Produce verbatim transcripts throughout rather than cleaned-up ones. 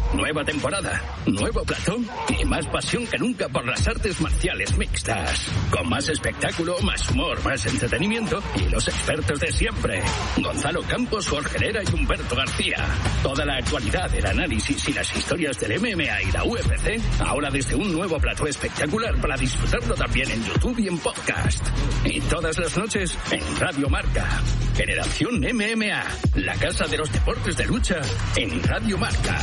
Nueva temporada, nuevo plató y más pasión que nunca por las artes marciales mixtas. Con más espectáculo, más humor, más entretenimiento y los expertos de siempre. Gonzalo Campos, Jorge Herrera y Humberto García. Toda la actualidad, el análisis y las historias del M M A y la U F C, ahora desde un nuevo plató espectacular para disfrutarlo también en YouTube y en podcast. Y todas las noches en Radio Marca. Generación M M A, la casa de los deportes de lucha en Radio Marca.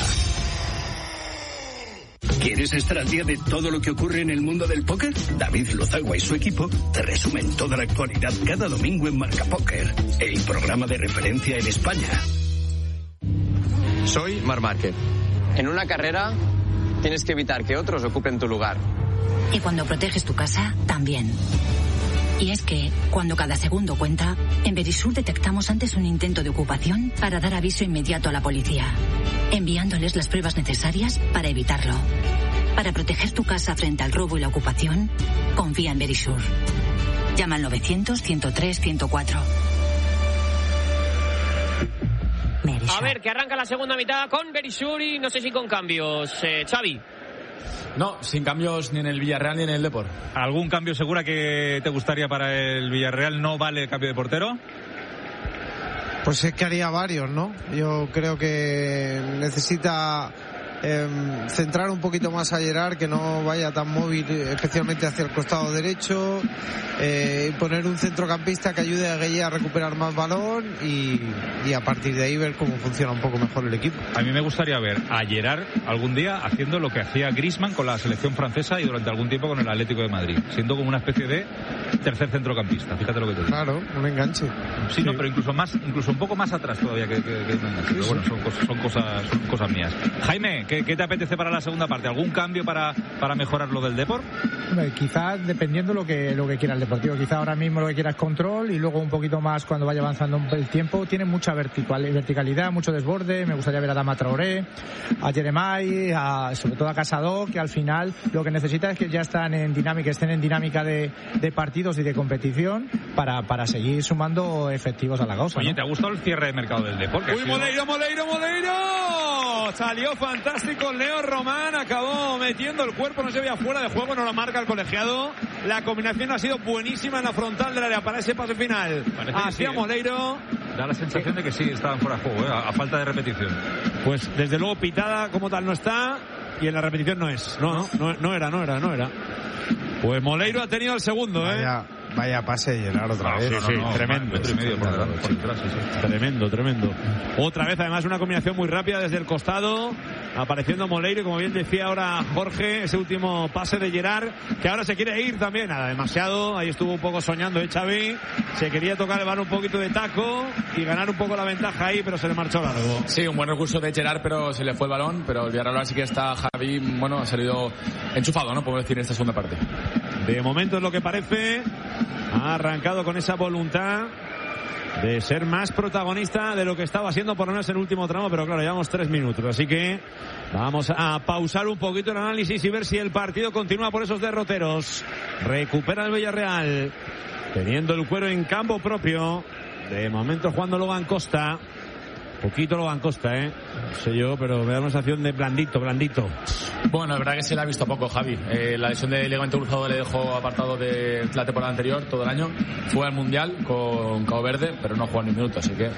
¿Quieres estar al día de todo lo que ocurre en el mundo del póker? David Lozagua y su equipo te resumen toda la actualidad cada domingo en Marca Póker, el programa de referencia en España. Soy Marc Márquez. En una carrera tienes que evitar que otros ocupen tu lugar. Y cuando proteges tu casa, también. Y es que, cuando cada segundo cuenta, en Verisur detectamos antes un intento de ocupación para dar aviso inmediato a la policía, enviándoles las pruebas necesarias para evitarlo. Para proteger tu casa frente al robo y la ocupación, confía en Verisur. Llama al novecientos, ciento tres, ciento cuatro. Verisur. A ver, que arranca la segunda mitad con Verisur y no sé si con cambios. Eh, Xavi. No, sin cambios ni en el Villarreal ni en el Depor. ¿Algún cambio segura que te gustaría para el Villarreal? ¿No vale el cambio de portero? Pues es que haría varios, ¿no? Yo creo que necesita eh, centrar un poquito más a Gerard, que no vaya tan móvil, especialmente hacia el costado derecho, eh, poner un centrocampista que ayude a Gueye a recuperar más balón y, y a partir de ahí ver cómo funciona un poco mejor el equipo. A mí me gustaría ver a Gerard algún día haciendo lo que hacía Griezmann con la selección francesa y durante algún tiempo con el Atlético de Madrid, siendo como una especie de tercer centrocampista. Fíjate lo que te digo. Claro, un enganche. Sí, sí. No, pero incluso más, incluso un poco más atrás todavía que, que, que un enganche. Sí, pero bueno, son, cosas, son cosas, son cosas mías. Jaime, ¿qué, ¿qué te apetece para la segunda parte? ¿Algún cambio para, para mejorar lo del Depor? Hombre, quizás dependiendo lo que lo que quiera el Deportivo. Quizás ahora mismo lo que quiera es control y luego un poquito más cuando vaya avanzando el tiempo. Tiene mucha vertical, verticalidad, mucho desborde. Me gustaría ver a Adama Traoré, a Jeremai, a, sobre todo a Casado, que al final lo que necesita es que ya están en dinámica, estén en dinámica de, de partidos y de competición para, para seguir sumando efectivos a la causa. Oye, ¿no? ¿Te ha gustado el cierre de mercado del Depor? Uy, Moleiro, Moleiro, Moleiro. Salió fantástico Leo Román, acabó metiendo el cuerpo, no se veía fuera de juego, no lo marca el colegiado. La combinación ha sido buenísima en la frontal del área para ese pase final. Hacia sí, Moleiro. Da la sensación de que sí, estaban fuera de juego, ¿eh? a, a falta de repetición. Pues desde luego pitada como tal no está y en la repetición no es. No, no, no, no era, no era, no era. Pues Moleiro ha tenido el segundo, ¿eh? Vaya, vaya pase Gerard otra no, vez. Sí, sí, no, no, tremendo. Metro y medio por detrás, por detrás, sí, sí. Tremendo, tremendo. Otra vez, además, una combinación muy rápida desde el costado, apareciendo Moleiro, y como bien decía ahora Jorge, ese último pase de Gerard, que ahora se quiere ir también, nada, demasiado, ahí estuvo un poco soñando, ¿eh, Xavi? Se quería tocar el balón un poquito de taco y ganar un poco la ventaja ahí, pero se le marchó largo. Sí, un buen recurso de Gerard, pero se le fue el balón, pero el Villarreal sí que está Javi, bueno, ha salido enchufado, ¿no? Podemos decir, en esta segunda parte. De momento es lo que parece, ha arrancado con esa voluntad de ser más protagonista de lo que estaba siendo por lo menos en el último tramo, pero claro, llevamos tres minutos, así que vamos a pausar un poquito el análisis y ver si el partido continúa por esos derroteros. Recupera el Villarreal, teniendo el cuero en campo propio, de momento jugando Logan Costa. Poquito Logan Costa, ¿eh? No sé yo, pero me da una sensación de blandito, blandito. Bueno, la verdad que se le ha visto poco, Javi. Eh, la lesión de ligamento cruzado le dejó apartado de la temporada anterior, todo el año. Fue al Mundial con Cabo Verde, pero no jugó ni un minuto, así que...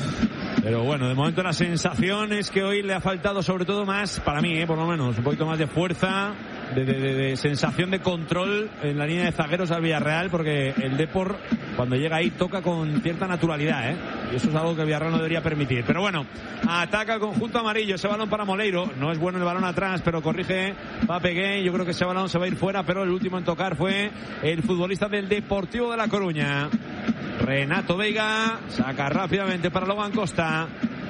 Pero bueno, de momento la sensación es que hoy le ha faltado sobre todo más, para mí, ¿eh? Por lo menos, un poquito más de fuerza, de, de, de, de sensación de control en la línea de zagueros al Villarreal, porque el Depor, cuando llega ahí, toca con cierta naturalidad, ¿eh? Y eso es algo que el Villarreal no debería permitir. Pero bueno, ataca el conjunto amarillo, ese balón para Moleiro, no es bueno el balón atrás, pero corrige Pape Gay, yo creo que ese balón se va a ir fuera, pero el último en tocar fue el futbolista del Deportivo de La Coruña. Renato Veiga saca rápidamente para Logan Costa.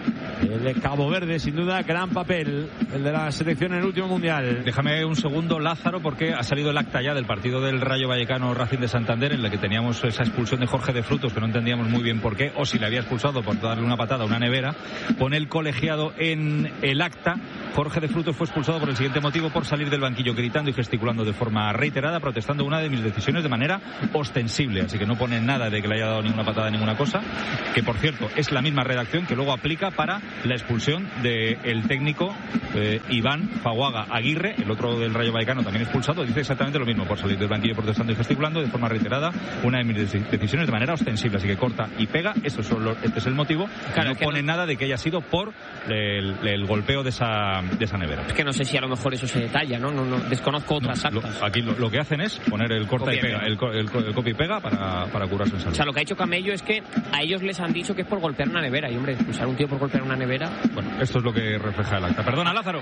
El de Cabo Verde, sin duda, gran papel, el de la selección en el último mundial. Déjame un segundo, Lázaro, porque ha salido el acta ya del partido del Rayo Vallecano Racing de Santander, en el que teníamos esa expulsión de Jorge de Frutos, que no entendíamos muy bien por qué, o si le había expulsado por darle una patada a una nevera. Pone el colegiado en el acta. Jorge de Frutos fue expulsado por el siguiente motivo: por salir del banquillo gritando y gesticulando de forma reiterada, protestando una de mis decisiones de manera ostensible. Así que no pone nada de que le haya dado ninguna patada, ninguna cosa, que por cierto es la misma redacción que luego aplica para la expulsión del técnico eh, Iván Faguaga Aguirre, el otro del Rayo Vallecano también expulsado. Dice exactamente lo mismo, por salir del banquillo protestando y gesticulando de forma reiterada una de mis decisiones de manera ostensible, así que corta y pega. Esto es lo, este es el motivo. Claro, no pone no... nada de que haya sido por el, el golpeo de esa, de esa nevera. Es que no sé si a lo mejor eso se detalla, ¿no? no, no desconozco otras no, actas. Lo, aquí lo, lo que hacen es poner el corta copia y pega, el, el, el copia y pega para, para curarse en salud. O sea, lo que ha hecho Camello es que a ellos les han dicho que es por golpear una nevera. Y hombre, usar un tío por golpear una nevera. Bueno, esto es lo que refleja el acta. Perdona, Lázaro.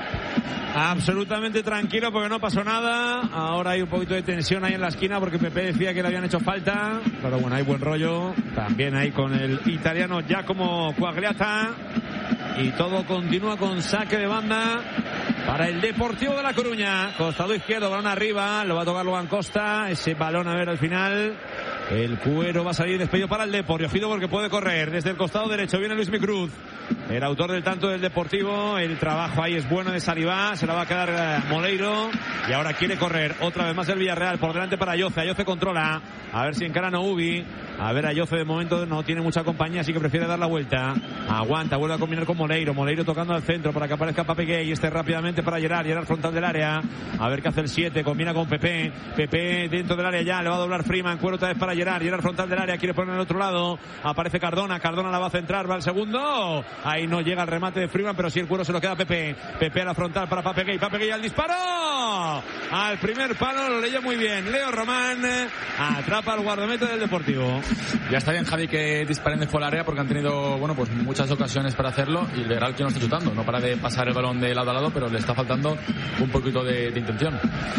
Absolutamente tranquilo porque no pasó nada. Ahora hay un poquito de tensión ahí en la esquina porque Pepe decía que le habían hecho falta. Pero bueno, hay buen rollo. También ahí con el italiano Giacomo Quagliata. Y todo continúa con saque de banda para el Deportivo de La Coruña. Costado izquierdo, balón arriba. Lo va a tocar Logan Costa. Ese balón a ver al final. El cuero va a salir despedido para el Depor. Y ojito porque puede correr desde el costado derecho. Viene Luis Micruz, el autor del tanto del Deportivo. El trabajo ahí es bueno de Salivá. Se la va a quedar uh, Moleiro. Y ahora quiere correr otra vez más el Villarreal. Por delante para Ayoce. Ayoce controla. A ver si encara Noubi. A ver, Ayoce de momento no tiene mucha compañía, así que prefiere dar la vuelta. Aguanta, vuelve a combinar con Moleiro. Moleiro tocando al centro para que aparezca Pape Gay. Este rápidamente para Gerard. Gerard frontal del área. A ver qué hace el siete. Combina con Pepe. Pepe dentro del área ya. Le va a doblar Freeman. Cuero otra vez para Gerard. Gerard frontal del área. Quiere poner al otro lado. Aparece Cardona. Cardona la va a centrar. Va al segundo. Ahí no llega el remate de Freeman, pero sí el cuero se lo queda a Pepe. Pepe a la frontal para Pape Gay. Pape Gay al disparo. Al primer palo lo leía muy bien Leo Román. Atrapa al guardameta del Deportivo. Ya está bien, Javi, que disparen de fuera del área porque han tenido, bueno, pues muchas ocasiones para hacerlo y el Real que no está chutando. No para de pasar el balón de lado a lado, pero le está faltando un poquito de, de intención.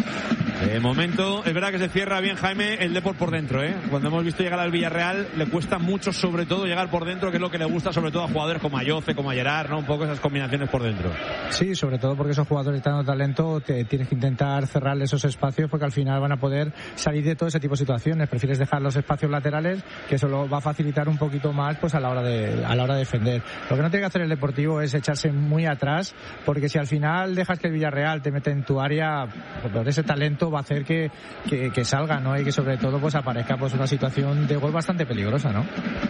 De momento, es verdad que se cierra bien, Jaime, el Depor por dentro, ¿eh? Cuando hemos visto llegar al Villarreal, le cuesta mucho, sobre todo, llegar por dentro, que es lo que le gusta, sobre todo, a jugadores como Ayoce, como a Gerard, ¿no? Un poco esas combinaciones por dentro. Sí, sobre todo porque esos jugadores tanto talento, te tienes que intentar cerrar esos espacios porque al final van a poder salir de todo ese tipo de situaciones. Prefieres dejar los espacios laterales, que eso lo va a facilitar un poquito más, pues a la hora de, a la hora de defender. Lo que no tiene que hacer el Deportivo es echarse muy atrás, porque si al final dejas que el Villarreal te mete en tu área, pues ese talento va a hacer que, que, que salga, ¿no? Y que sobre todo pues aparezca pues una situación de gol bastante peligrosa, ¿no?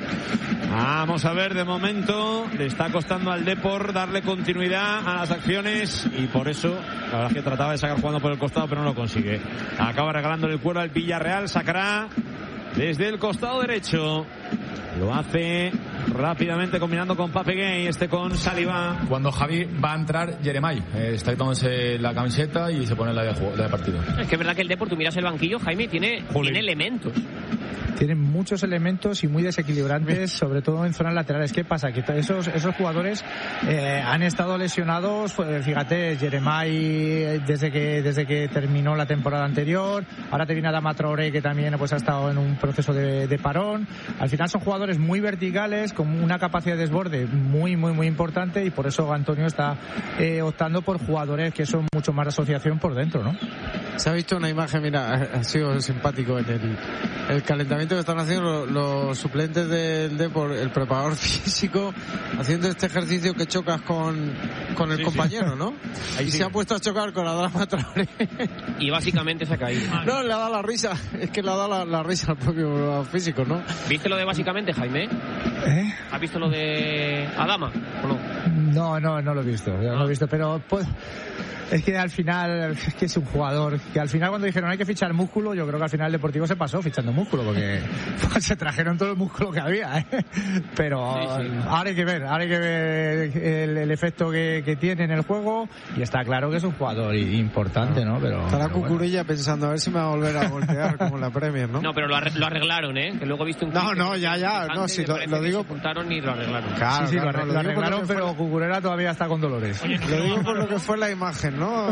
Vamos a ver, de momento le está costando al Depor darle continuidad a las acciones y por eso la verdad es que trataba de sacar jugando por el costado pero no lo consigue. Acaba regalándole el cuero al Villarreal, sacará desde el costado derecho. Lo hace rápidamente combinando con Pape Gay, este con Salivá. Cuando Javi va a entrar Jeremai, eh, está quitándose la camiseta y se pone la de, juego, la de partido. Es que es verdad que el Depor, tú miras el banquillo, Jaime, tiene, tiene elementos. Tienen muchos elementos y muy desequilibrantes, sobre todo en zonas laterales. ¿Qué pasa? Que esos, esos jugadores eh, han estado lesionados, fíjate, Jeremai desde que desde que terminó la temporada anterior, ahora te viene Adama Traoré, que también pues ha estado en un proceso de, de parón. Al final son jugadores muy verticales, con una capacidad de desborde muy, muy, muy importante, y por eso Antonio está eh, optando por jugadores que son mucho más de asociación por dentro, ¿no? Se ha visto una imagen, mira, ha sido simpático en el, el calentamiento que están haciendo los, los suplentes del Depor, el preparador físico, haciendo este ejercicio que chocas con, con el sí, compañero, sí. ¿no? Ahí y sí. Se ha puesto a chocar con Adama Traoré. Y básicamente se ha caído. No, le ha dado la risa, es que le ha dado la, la risa al propio físico, ¿no? ¿Viste lo de básicamente, Jaime? ¿Eh? ¿Has visto lo de Adama o no? No, no, no lo he visto, no lo he visto, pero pues, es que al final es que es un jugador que al final cuando dijeron hay que fichar músculo, yo creo que al final el Deportivo se pasó fichando músculo porque pues, se trajeron todo el músculo que había, ¿eh? Pero sí, sí. ahora hay que ver, ahora hay que ver el, el efecto que, que tiene en el juego, y está claro que es un jugador importante, ¿no? Pero estará Cucurella bueno. pensando a ver si me va a volver a golpear como en la Premier, ¿no? No, pero lo, arre- lo arreglaron, ¿eh? Que luego he visto un no, no, ya, ya, no, si lo, lo digo, se juntaron y lo arreglaron. Claro, sí, sí, claro, lo, no, lo arreglaron, pero fue... Cucurella todavía está con dolores. Oye, lo digo por lo que fue la imagen, ¿no?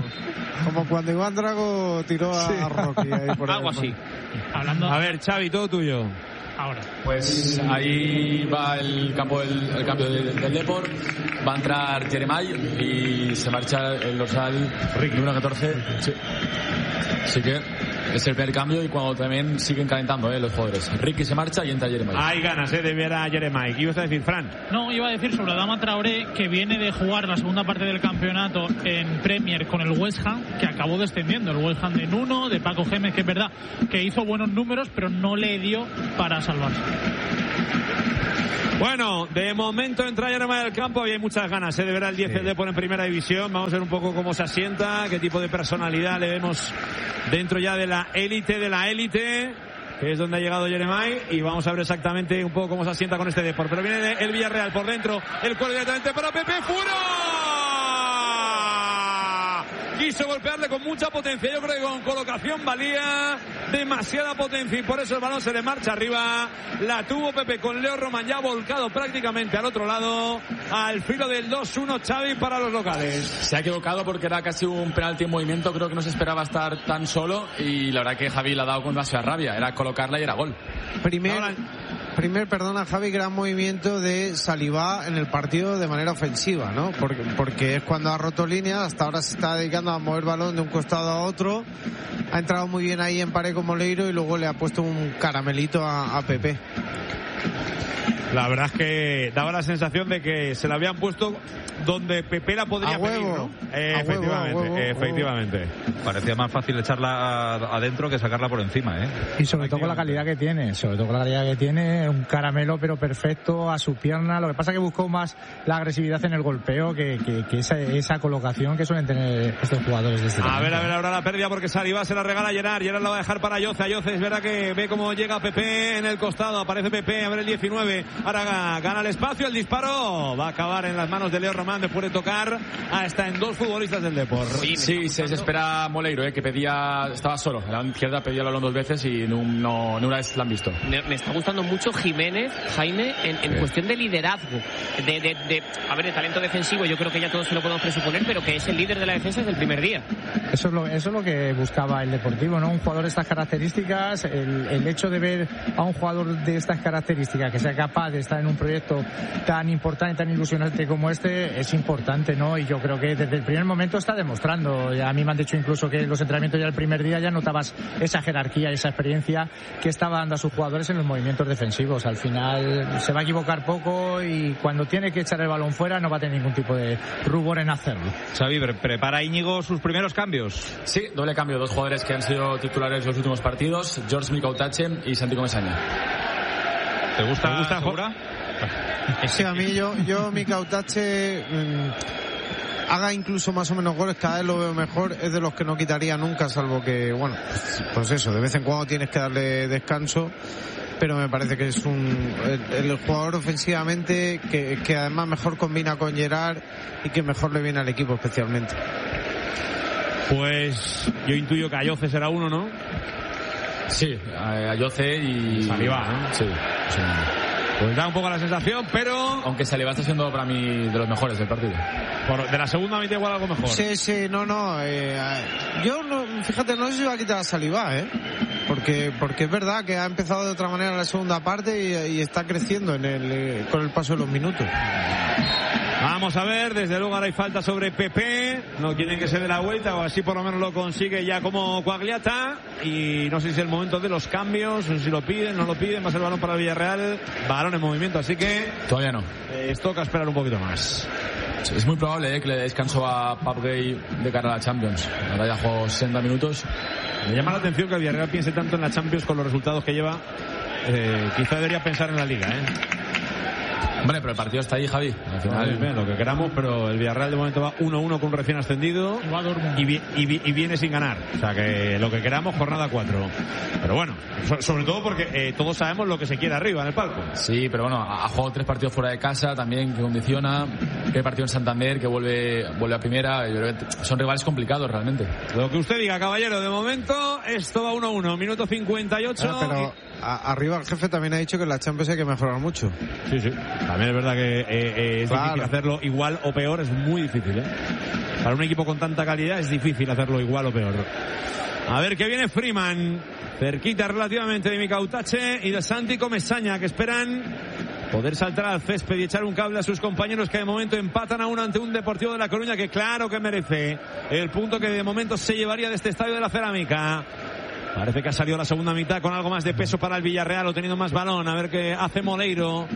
Como cuando Iván Drago tiró a, sí. a Rocky ahí por algo ahí, así. Hablando... A ver, Xavi, todo tuyo. Ahora. Pues ahí va el campo del el cambio del, del Depor. Va a entrar Jeremai y se marcha el dorsal número catorce. Sí. Así que es el primer cambio, y cuando también siguen calentando eh, los jugadores. Ricky se marcha y entra Jeremai. Hay ganas eh, de ver a Jeremai. ¿Qué ibas a decir, Fran? No, iba a decir sobre Adama Traoré, que viene de jugar la segunda parte del campeonato en Premier con el West Ham, que acabó descendiendo. El West Ham de Nuno, de Paco Gémez, que es verdad que hizo buenos números, pero no le dio para salvarse. Bueno, de momento entra Jeremai del campo y hay muchas ganas ¿eh? de ver al diez sí. del Depor en primera división. Vamos a ver un poco cómo se asienta, qué tipo de personalidad le vemos dentro ya de la élite de la élite, que es donde ha llegado Jeremai, y vamos a ver exactamente un poco cómo se asienta con este Depor. Pero viene el Villarreal por dentro, el cual directamente para Pepe Furo. Quiso golpearle con mucha potencia, yo creo que con colocación valía demasiada potencia y por eso el balón se le marcha arriba. La tuvo Pepe con Leo Román ya volcado prácticamente al otro lado, al filo del dos uno Xavi para los locales. Se ha equivocado porque era casi un penalti en movimiento, creo que no se esperaba estar tan solo y la verdad que Javi le ha dado con demasiada rabia, era colocarla y era gol. Primer, primer perdona Javi, gran movimiento de Saliba en el partido de manera ofensiva, ¿no? Porque, porque es cuando ha roto líneas, hasta ahora se está dedicando a mover balón de un costado a otro, ha entrado muy bien ahí en pared con Moleiro y luego le ha puesto un caramelito a, a Pepe. La verdad es que daba la sensación de que se la habían puesto donde Pepe la podría a huevo, pedir, ¿no? Eh, a efectivamente, huevo, a huevo, efectivamente. Huevo. Parecía más fácil echarla adentro que sacarla por encima, ¿eh? Y sobre todo con la calidad que tiene, sobre todo con la calidad que tiene, un caramelo pero perfecto a su pierna. Lo que pasa es que buscó más la agresividad en el golpeo que, que, que esa, esa colocación que suelen tener estos jugadores de este A momento. ver, a ver, ahora la pérdida porque Saliba se la regala a Gerard. Gerard la va a dejar para Ayoce. Ayoce es verdad que ve cómo llega Pepe en el costado. Aparece Pepe, a ver el diecinueve. Ahora gana el espacio, el disparo va a acabar en las manos de Leo Román después de tocar hasta en dos futbolistas del Depor. Sí, sí se desespera Moleiro, eh, que pedía, estaba solo, en la izquierda pedía el balón dos veces y no, no, no una vez la han visto. Me, me está gustando mucho Jiménez, Jaime, en, en cuestión de liderazgo, de, de, de, a ver, de talento defensivo, yo creo que ya todos se lo podemos presuponer, pero que es el líder de la defensa desde el primer día. Eso es lo, eso es lo que buscaba el Deportivo, ¿no? Un jugador de estas características, el, el hecho de ver a un jugador de estas características que sea capaz de estar en un proyecto tan importante, tan ilusionante como este, es importante, ¿no? Y yo creo que desde el primer momento está demostrando. A mí me han dicho incluso que en los entrenamientos ya el primer día ya notabas esa jerarquía, esa experiencia que estaba dando a sus jugadores en los movimientos defensivos. Al final se va a equivocar poco y cuando tiene que echar el balón fuera no va a tener ningún tipo de rubor en hacerlo. Xavi, ¿prepara Íñigo sus primeros cambios? Sí, doble cambio. Dos jugadores que han sido titulares los últimos partidos, George Micautache y Santi Comesaña. ¿Te gusta, ¿Te gusta Segura? Sí, a mí yo, yo Micautache mmm, haga incluso más o menos goles, cada vez lo veo mejor, es de los que no quitaría nunca, salvo que, bueno, pues eso, de vez en cuando tienes que darle descanso, pero me parece que es un el, el jugador ofensivamente que, que además mejor combina con Gerard y que mejor le viene al equipo especialmente. Pues yo intuyo que Ayoce será uno, ¿no? Sí, Ayoce y Saliba, ¿no? Sí, sí. Pues da un poco la sensación, pero... Aunque Saliba está siendo para mí de los mejores del partido. Por, de la segunda mitad igual algo mejor. Sí, sí, no, no. Eh, yo, no, fíjate, no sé si va a quitar a Saliba, ¿eh? Porque, porque es verdad que ha empezado de otra manera la segunda parte y, y está creciendo en el, eh, con el paso de los minutos. Vamos a ver, desde luego ahora hay falta sobre Pepe, no quieren que se dé la vuelta o así por lo menos lo consigue ya como Coagliata y no sé si es el momento de los cambios, no sé si lo piden, no lo piden, va a ser el balón para el Villarreal, balón en movimiento, así que todavía no. Eh, toca esperar un poquito más. Es muy probable eh, que le dé descanso a Pap Gay de cara a la Champions, ahora ya jugó sesenta minutos. Me llama la atención que el Villarreal piense tanto en la Champions con los resultados que lleva, eh, quizá debería pensar en la Liga, ¿eh? Hombre, pero el partido está ahí, Javi. Al final, bien, lo que queramos, pero el Villarreal de momento va uno uno con un recién ascendido y, vi, y, vi, y viene sin ganar. O sea que lo que queramos, jornada cuatro. Pero bueno, so, sobre todo porque eh, todos sabemos lo que se quiere arriba en el palco. Sí, pero bueno, ha jugado tres partidos fuera de casa también, que condiciona. Que partido en Santander, que vuelve vuelve a primera. Son rivales complicados realmente. Lo que usted diga, caballero. De momento, esto va uno uno. Minuto cincuenta y ocho. Ah, pero a, arriba el jefe también ha dicho que en la Champions hay que mejorar mucho. Sí, sí. También es verdad que eh, eh, es claro. Difícil hacerlo igual o peor, es muy difícil, ¿eh? Para un equipo con tanta calidad es difícil hacerlo igual o peor. A ver que viene Freeman, cerquita relativamente de Micautache y de Santi Comesaña, que esperan poder saltar al césped y echar un cable a sus compañeros que de momento empatan a uno ante un Deportivo de La Coruña que claro que merece el punto que de momento se llevaría de este Estadio de la Cerámica. Parece que ha salido la segunda mitad con algo más de peso para el Villarreal, o teniendo más balón. A ver qué hace Moleiro.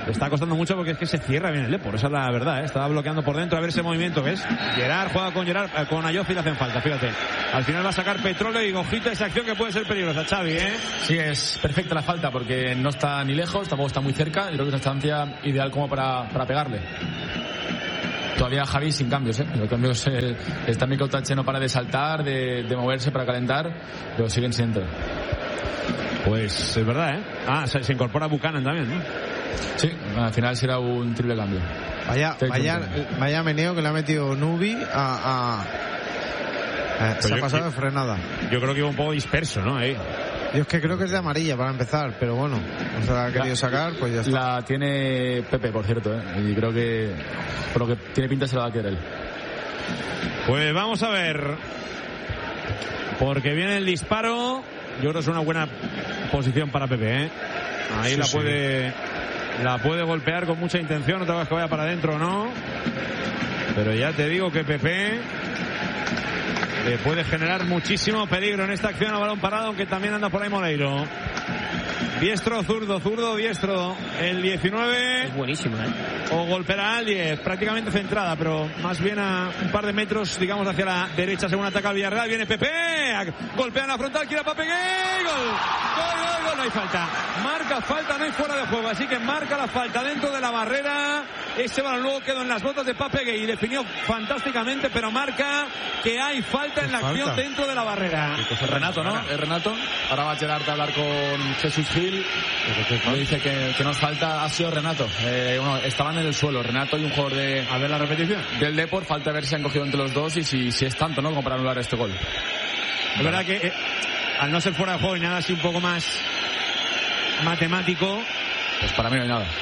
Le está costando mucho porque es que se cierra bien el Depor, esa es la verdad, ¿eh? Estaba bloqueando por dentro, a ver ese movimiento, ¿ves? Gerard juega con Gerard, eh, con Ayoz y le hacen falta, fíjate. Al final va a sacar Petróleo y ojito esa acción que puede ser peligrosa, Xavi, ¿eh? Sí, es perfecta la falta porque no está ni lejos, tampoco está muy cerca, y creo que es una distancia ideal como para, para pegarle. Todavía Javi sin cambios, ¿eh? Los cambios, eh, está Mikel Otache, no para de saltar, de, de moverse para calentar, pero siguen sin entrar. Pues es verdad, ¿eh? Ah, se, se incorpora Buchanan también, ¿no? Sí, al final será un triple cambio. Vaya, vaya, vaya meneo que le ha metido Nubi a... a... Eh, se ha pasado de frenada. Yo creo que iba un poco disperso, ¿no? Ahí. Yo es que creo que es de amarilla para empezar, pero bueno, no se la ha querido sacar, pues ya está. La tiene Pepe, por cierto, ¿eh? Y creo que por lo que tiene pinta se la va a querer él. Pues vamos a ver, porque viene el disparo. Yo creo que es una buena posición para Pepe, ¿eh? Ahí sí, la puede sí. la puede golpear con mucha intención, otra vez que vaya para adentro o no. Pero ya te digo que Pepe le puede generar muchísimo peligro en esta acción a balón parado, aunque también anda por ahí Moleiro. Diestro, zurdo, zurdo, diestro. El diecinueve. Es buenísimo, ¿eh? O golpeará al diez, prácticamente centrada, pero más bien a un par de metros, digamos, hacia la derecha, según ataca el Villarreal. Viene Pepe, golpea en la frontal, quiere a Pape Gay. Gol, gol, gol, gol, no hay falta. Marca falta, no hay fuera de juego, así que marca la falta dentro de la barrera. Ese balón luego quedó en las botas de Pape Gay y definió fantásticamente, pero marca que hay falta en la acción falta dentro de la barrera. Es Renato, ¿no? Es Renato. Ahora va Gerard a hablar con Jesús Gil. Me dice que, que nos falta, ha sido Renato. Eh, bueno, estaban en el suelo, Renato y un jugador de... A ver la repetición. Del Depor, falta ver si han cogido entre los dos y si, si es tanto, ¿no? Como para anular este gol. Es verdad que eh, al no ser fuera de juego y nada así un poco más matemático, pues para mí no hay nada.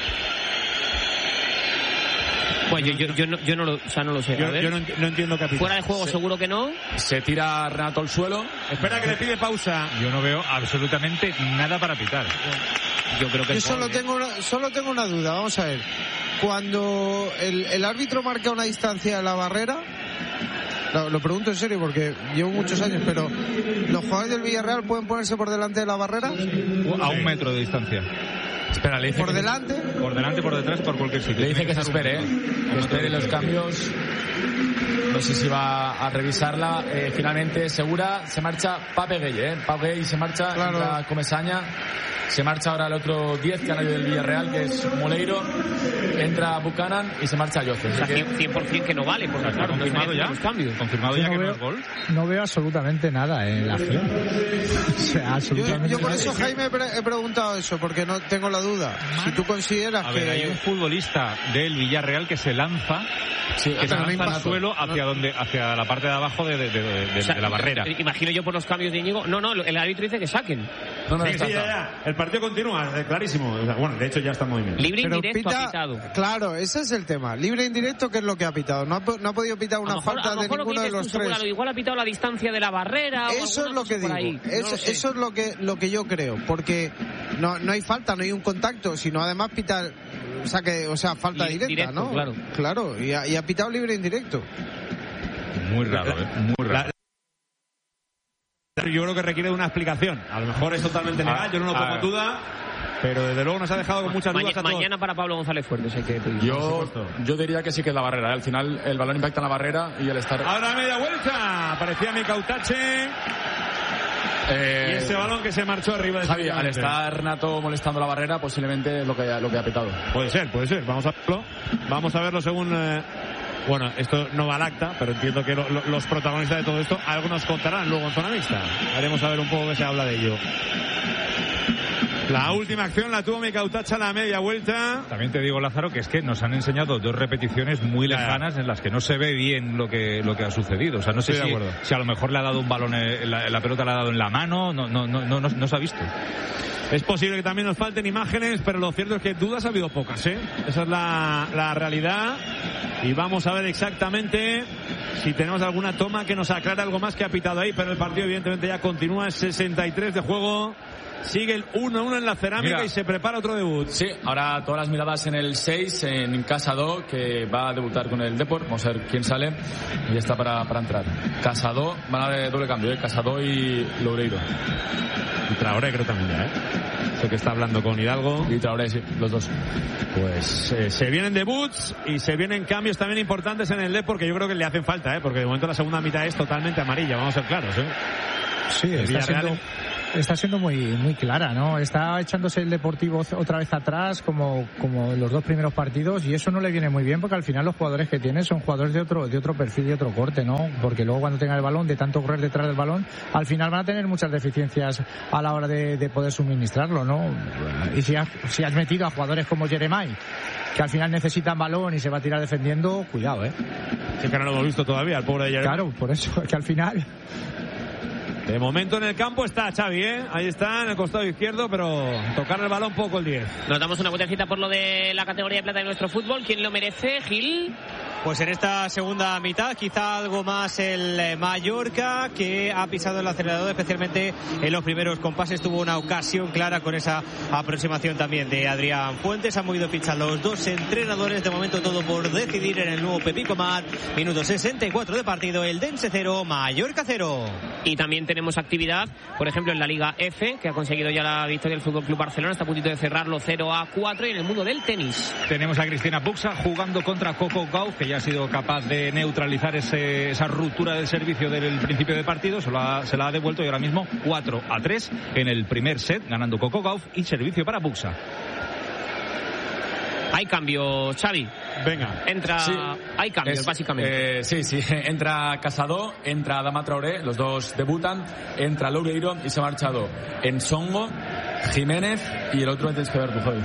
Bueno, yo, yo, yo, no, yo no, lo, o sea, no lo sé. Yo, a ver. yo no, no entiendo qué ha pitado. Fuera de juego, se, seguro que no. Se tira Renato al suelo. Espera que le pide pausa. Yo no veo absolutamente nada para pitar. Yo creo que yo solo tengo una, solo tengo una duda. Vamos a ver. Cuando el, el árbitro marca una distancia de la barrera, lo, lo pregunto en serio porque llevo muchos años, pero ¿los jugadores del Villarreal pueden ponerse por delante de la barrera? A un metro de distancia. Espera, le dice ¿Por delante? Por delante, por detrás, por cualquier sitio. Le dice que se espere, ¿eh? Que espere los cambios. No sé si va a revisarla. Eh, finalmente, segura, se marcha Pape Gay, ¿eh? Pape Gay se marcha, claro. Entra Comesaña. Se marcha ahora el otro diez, que ha ido del Villarreal, que es Moleiro. Entra Buchanan y se marcha Jose. O sea, cien por ciento que no vale, porque claro, confirmado ya. Los cambios. Confirmado ya no que veo, no es gol. No veo absolutamente nada en la acción. O sea, absolutamente yo, yo por nada. eso, Jaime, he, pre- he preguntado eso, porque no tengo la duda. Si tú consideras a que... ver, hay un futbolista del Villarreal que se lanza, sí, que se lanza al suelo hacia donde, hacia la parte de abajo de, de, de, de, o sea, de la barrera. Imagino yo por los cambios de Íñigo. No, no, el árbitro dice que saquen. No, no, sí, sí, ya, ya. El partido continúa, clarísimo. Bueno, de hecho ya está en movimiento. Libre Pero indirecto pita, ha pitado. Claro, ese es el tema. Libre indirecto, ¿qué es lo que ha pitado? No ha, no ha podido pitar una mejor, falta de ninguno de los tú, tres. Seguro, igual ha pitado la distancia de la barrera. Eso es lo que digo. Ahí. Es, no lo eso es lo que lo que yo creo, porque no no hay falta, no hay un contacto, sino además pitar, o sea que, o sea, falta Li- directa, directo, ¿no? Claro, claro, y ha, y ha pitado libre indirecto. Muy raro, ¿eh? Muy raro. Yo creo que requiere de una explicación. A lo mejor es totalmente legal, ah, yo no lo pongo en duda, pero desde luego nos ha dejado con muchas dudas. Mañana, a todos. Mañana para Pablo González Fuertes hay que pedir. Yo, yo diría que sí que es la barrera. ¿eh? Al final el balón impacta en la barrera y el estar... Ahora media vuelta. Parecía Mikel Otache. Eh, y ese balón que se marchó arriba de Javi, al estar Renato molestando la barrera, posiblemente es lo que, lo que ha pitado. Puede ser, puede ser. Vamos a verlo. Vamos a verlo según... Eh, bueno, esto no va al acta, pero entiendo que lo, lo, los protagonistas de todo esto algo nos contarán luego en zona mixta. Haremos a ver un poco que se habla de ello. La última acción la tuvo Mikel Otache a la media vuelta. También te digo, Lázaro, que es que nos han enseñado dos repeticiones muy lejanas en las que no se ve bien lo que lo que ha sucedido. O sea, no sé si, si a lo mejor le ha dado un balón, la, la pelota le ha dado en la mano, no, no, no, no, no, no se ha visto. Es posible que también nos falten imágenes, pero lo cierto es que dudas ha habido pocas, ¿eh? Esa es la, la realidad. Y vamos a ver exactamente si tenemos alguna toma que nos aclare algo más que ha pitado ahí, pero el partido evidentemente ya continúa, sesenta y tres de juego. sigue el uno uno en la Cerámica. Mira. Y se prepara otro debut. Sí, ahora todas las miradas en el seis, en Casado, que va a debutar con el Depor. Vamos a ver quién sale. Y está para, para entrar. Casado, van a de doble cambio, ¿eh? Casado y Loureiro. Y Traoré creo también ya, ¿eh? Sé que está hablando con Hidalgo. Y Traoré, sí, los dos. Pues eh, se vienen debuts y se vienen cambios también importantes en el Depor, que yo creo que le hacen falta, ¿eh? Porque de momento la segunda mitad es totalmente amarilla, vamos a ser claros, ¿eh? Sí, está siendo, está siendo muy muy clara, ¿no? Está echándose el Deportivo otra vez atrás como, como en los dos primeros partidos, y eso no le viene muy bien porque al final los jugadores que tiene son jugadores de otro de otro perfil, de otro corte, ¿no? Porque luego cuando tengan el balón, de tanto correr detrás del balón, al final van a tener muchas deficiencias a la hora de, de poder suministrarlo, ¿no? Y si has, si has metido a jugadores como Jeremai, que al final necesitan balón y se va a tirar defendiendo, cuidado, ¿eh? Sí, que no lo hemos visto todavía, el pobre de Jeremai. Claro, por eso es que al final... De momento en el campo está Xavi, ¿eh? Ahí está, en el costado izquierdo, pero tocar el balón poco el diez. Nos damos una vueltecita por lo de la categoría de plata de nuestro fútbol. ¿Quién lo merece, Gil? Pues en esta segunda mitad quizá algo más el Mallorca, que ha pisado el acelerador, especialmente en los primeros compases. Tuvo una ocasión clara con esa aproximación también de Adrián Fuentes. Han movido ficha los dos entrenadores. De momento todo por decidir en el nuevo Pepico Mat. Minuto sesenta y cuatro de partido. El Dense cero, Mallorca cero. Y también tenemos actividad, por ejemplo, en la Liga F, que ha conseguido ya la victoria del Fútbol Club Barcelona. Está a puntito de cerrarlo cero a cuatro. Y en el mundo del tenis tenemos a Cristina Buxa jugando contra Coco Gauff, que ya ha sido capaz de neutralizar ese, esa ruptura del servicio del principio de partido. Se, lo ha, se la ha devuelto y ahora mismo cuatro a tres en el primer set, ganando Coco Gauff, y servicio para Buxa. Hay cambio, Xavi. Venga. Entra. Sí. Hay cambios, es, básicamente. Eh, sí, sí. Entra Casado, entra Adama Traoré, los dos debutan. Entra Loureiro y se ha marchado Ensongo, Jiménez y el otro antes que ver Pujol.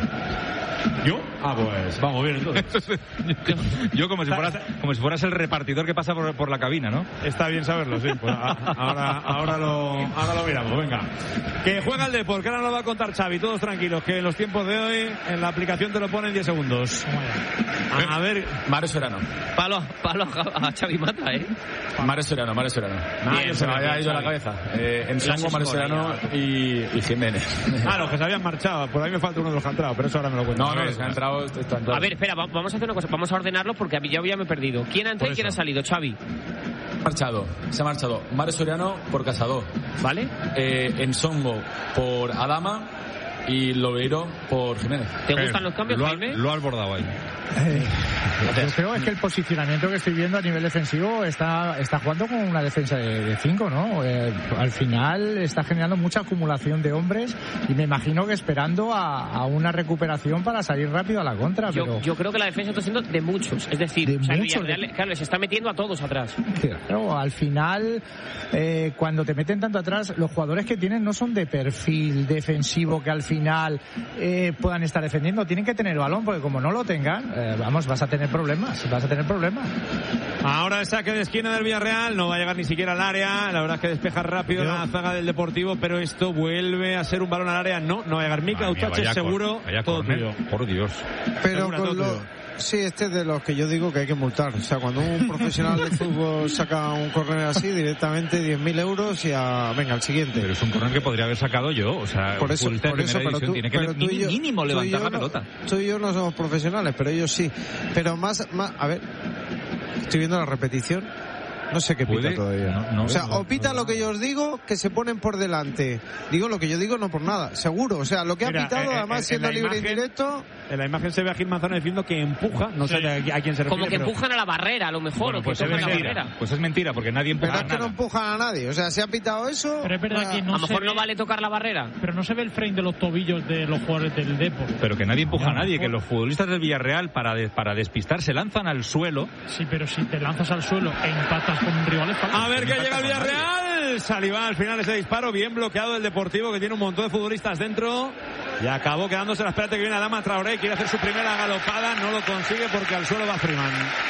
¿Yo? Ah, pues vamos bien entonces. yo, yo como si fueras como si fueras el repartidor que pasa por, por la cabina, ¿no? Está bien saberlo, sí. Pues a, ahora, ahora, lo, ahora lo miramos, venga. Que juega el Depor, que ahora nos lo va a contar Xavi. Todos tranquilos, que en los tiempos de hoy en la aplicación te lo pone en diez segundos. A, a ver... Mario Serrano. Palo, palo a Xavi Mata, ¿eh? Mario Serrano, Mario Serrano. Bien, se me había ido a la cabeza. Eh, en Songo, Mario Serrano y, y Jiménez. Ah, los que se habían marchado. Por ahí me falta uno de los que ha entrado, pero eso ahora me lo cuento. No, no, los que han entrado, están todos. A ver, espera, vamos a hacer una cosa. Vamos a ordenarlos porque yo ya me he perdido. ¿Quién ha entrado y quién ha salido, Xavi? Marchado, se ha marchado Mario Soriano por Casado, ¿vale? Eh, Ensongo por Adama y Loureiro por Jiménez. ¿Te gustan los cambios, lo Jaime? Ha, lo ha abordado ahí. Eh, yo creo es que el posicionamiento que estoy viendo a nivel defensivo está está jugando con una defensa de cinco, ¿no? Eh, al final está generando mucha acumulación de hombres y me imagino que esperando a, a una recuperación para salir rápido a la contra. Yo, pero... yo creo que la defensa está siendo de muchos, es decir, de o sea, muchos, Villarreal, claro, les está metiendo a todos atrás. Claro, al final, eh, cuando te meten tanto atrás, los jugadores que tienen no son de perfil defensivo que al final eh, puedan estar defendiendo, tienen que tener el balón, porque como no lo tengan, eh, vamos, vas a tener problemas, vas a tener problemas. Ahora el saque de esquina del Villarreal, no va a llegar ni siquiera al área, la verdad es que despeja rápido Yo. la zaga del Deportivo, pero esto vuelve a ser un balón al área, no, no va a llegar Mika Utache, seguro, vaya todo tuyo. Por Dios. Pero Segura, con lo... Sí, este es de los que yo digo que hay que multar. O sea, cuando un profesional de fútbol saca un córner así, directamente diez mil euros y a... venga, al siguiente. Pero es un córner que podría haber sacado yo. O sea, por eso, por eso pero tú, tiene que pero tú y yo, mínimo tú levantar y yo la pelota. No, tú y yo no somos profesionales, pero ellos sí. Pero más, más a ver, estoy viendo la repetición. No sé qué pita todavía. No, no, o sea, no, o pita no, lo que yo os digo, que se ponen por delante. Digo lo que yo digo, no por nada, seguro. O sea, lo que Mira, ha pitado, eh, además, eh, siendo libre imagen, y directo... En la imagen se ve a Gil Manzano diciendo que empuja, no sí. sé a quién se refiere. Como que pero... empujan a la barrera, a lo mejor, bueno, o que pues tocan es la barrera. Pues es mentira, porque nadie empuja pero a es que nada. no empujan a nadie. O sea, si ha pitado eso... Pero es verdad que no a lo mejor ve... no vale tocar la barrera. Pero no se ve el frame de los tobillos de los jugadores del Depor. Pero que nadie empuja no, a nadie, que los futbolistas del Villarreal, para, de, para despistar, se lanzan al suelo. Sí, pero si te lanzas al suelo e empatas con un rival... A ver que llega el Villarreal. Salivá al final ese disparo, bien bloqueado del Deportivo, que tiene un montón de futbolistas dentro. Y acabó quedándose la espérate que viene Adama Traoré, quiere hacer su primera galopada, no lo consigue porque al suelo va Freeman.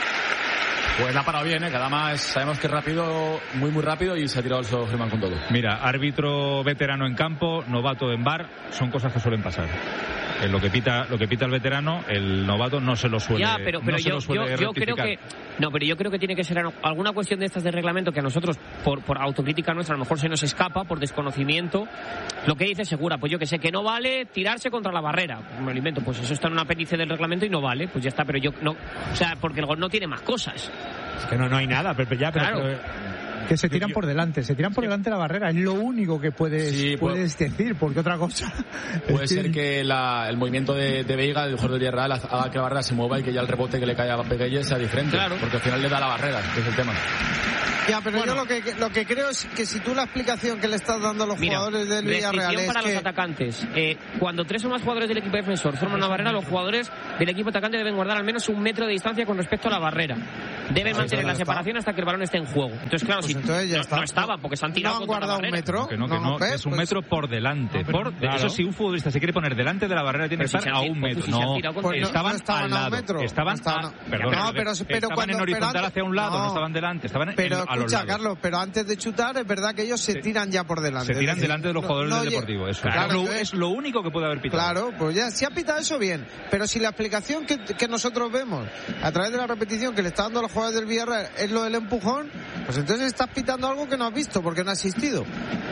Pues la ha parado bien, ¿eh? Que Adama es, sabemos que es rápido, muy muy rápido, y se ha tirado el suelo Freeman con todo. Mira, árbitro veterano en campo, novato en bar, son cosas que suelen pasar. En lo que pita, lo que pita el veterano, el novato no se lo suele. Ya, pero, pero no yo, yo, yo creo que no, pero yo creo que tiene que ser alguna cuestión de estas de reglamento que a nosotros, por, por autocrítica nuestra, a lo mejor se nos escapa por desconocimiento. Lo que dice Segura, pues yo que sé que no vale tirarse contra la barrera. Me lo invento, pues eso está en un apéndice del reglamento y no vale, pues ya está. Pero yo no, o sea, porque el gol no tiene más cosas. Es que no, no hay nada, pero ya, pero, claro. pero, que se tiran por delante, se tiran por delante de la barrera, es lo único que puedes, sí, puedes puede, decir, porque otra cosa... Puede ser que la, el movimiento de, de Veiga, del jugador del Villarreal, haga que la barrera se mueva y que ya el rebote que le cae a Peguelles sea diferente, claro. Porque al final le da la barrera, que es el tema. Ya, pero bueno, yo lo que, lo que creo es que si tú la explicación que le estás dando a los mira, jugadores del Villarreal es para que... los atacantes. Eh, cuando tres o más jugadores del equipo defensor forman una barrera, los jugadores del equipo atacante deben guardar al menos un metro de distancia con respecto a la barrera. Deben ah, mantener la separación hasta que el balón esté en juego. Entonces, claro, pues si entonces ya no, está. no estaba, porque se han tirado no han guardado un metro. Que no, que no, no es un pues... metro por delante. No, por, claro. Eso si un futbolista se quiere poner delante de la barrera tiene pero que estar si a un metro. Si no, pues estaban, no estaban al lado. Metro. Estaban, estaban a, perdón, no, pero, pero estaban cuando, en horizontal pero, hacia un lado, no, no estaban delante, estaban pero en, a los escucha, lados. Carlos, pero antes de chutar es verdad que ellos se tiran ya por delante. Se tiran delante de los jugadores del Deportivo, eso. Es lo único que puede haber pitado. Claro, pues ya si ha pitado eso bien, pero si la explicación que, que nosotros vemos a través de la repetición que le está dando a los jugadores del Villarreal es lo del empujón, pues entonces estás pitando algo que no has visto porque no ha asistido.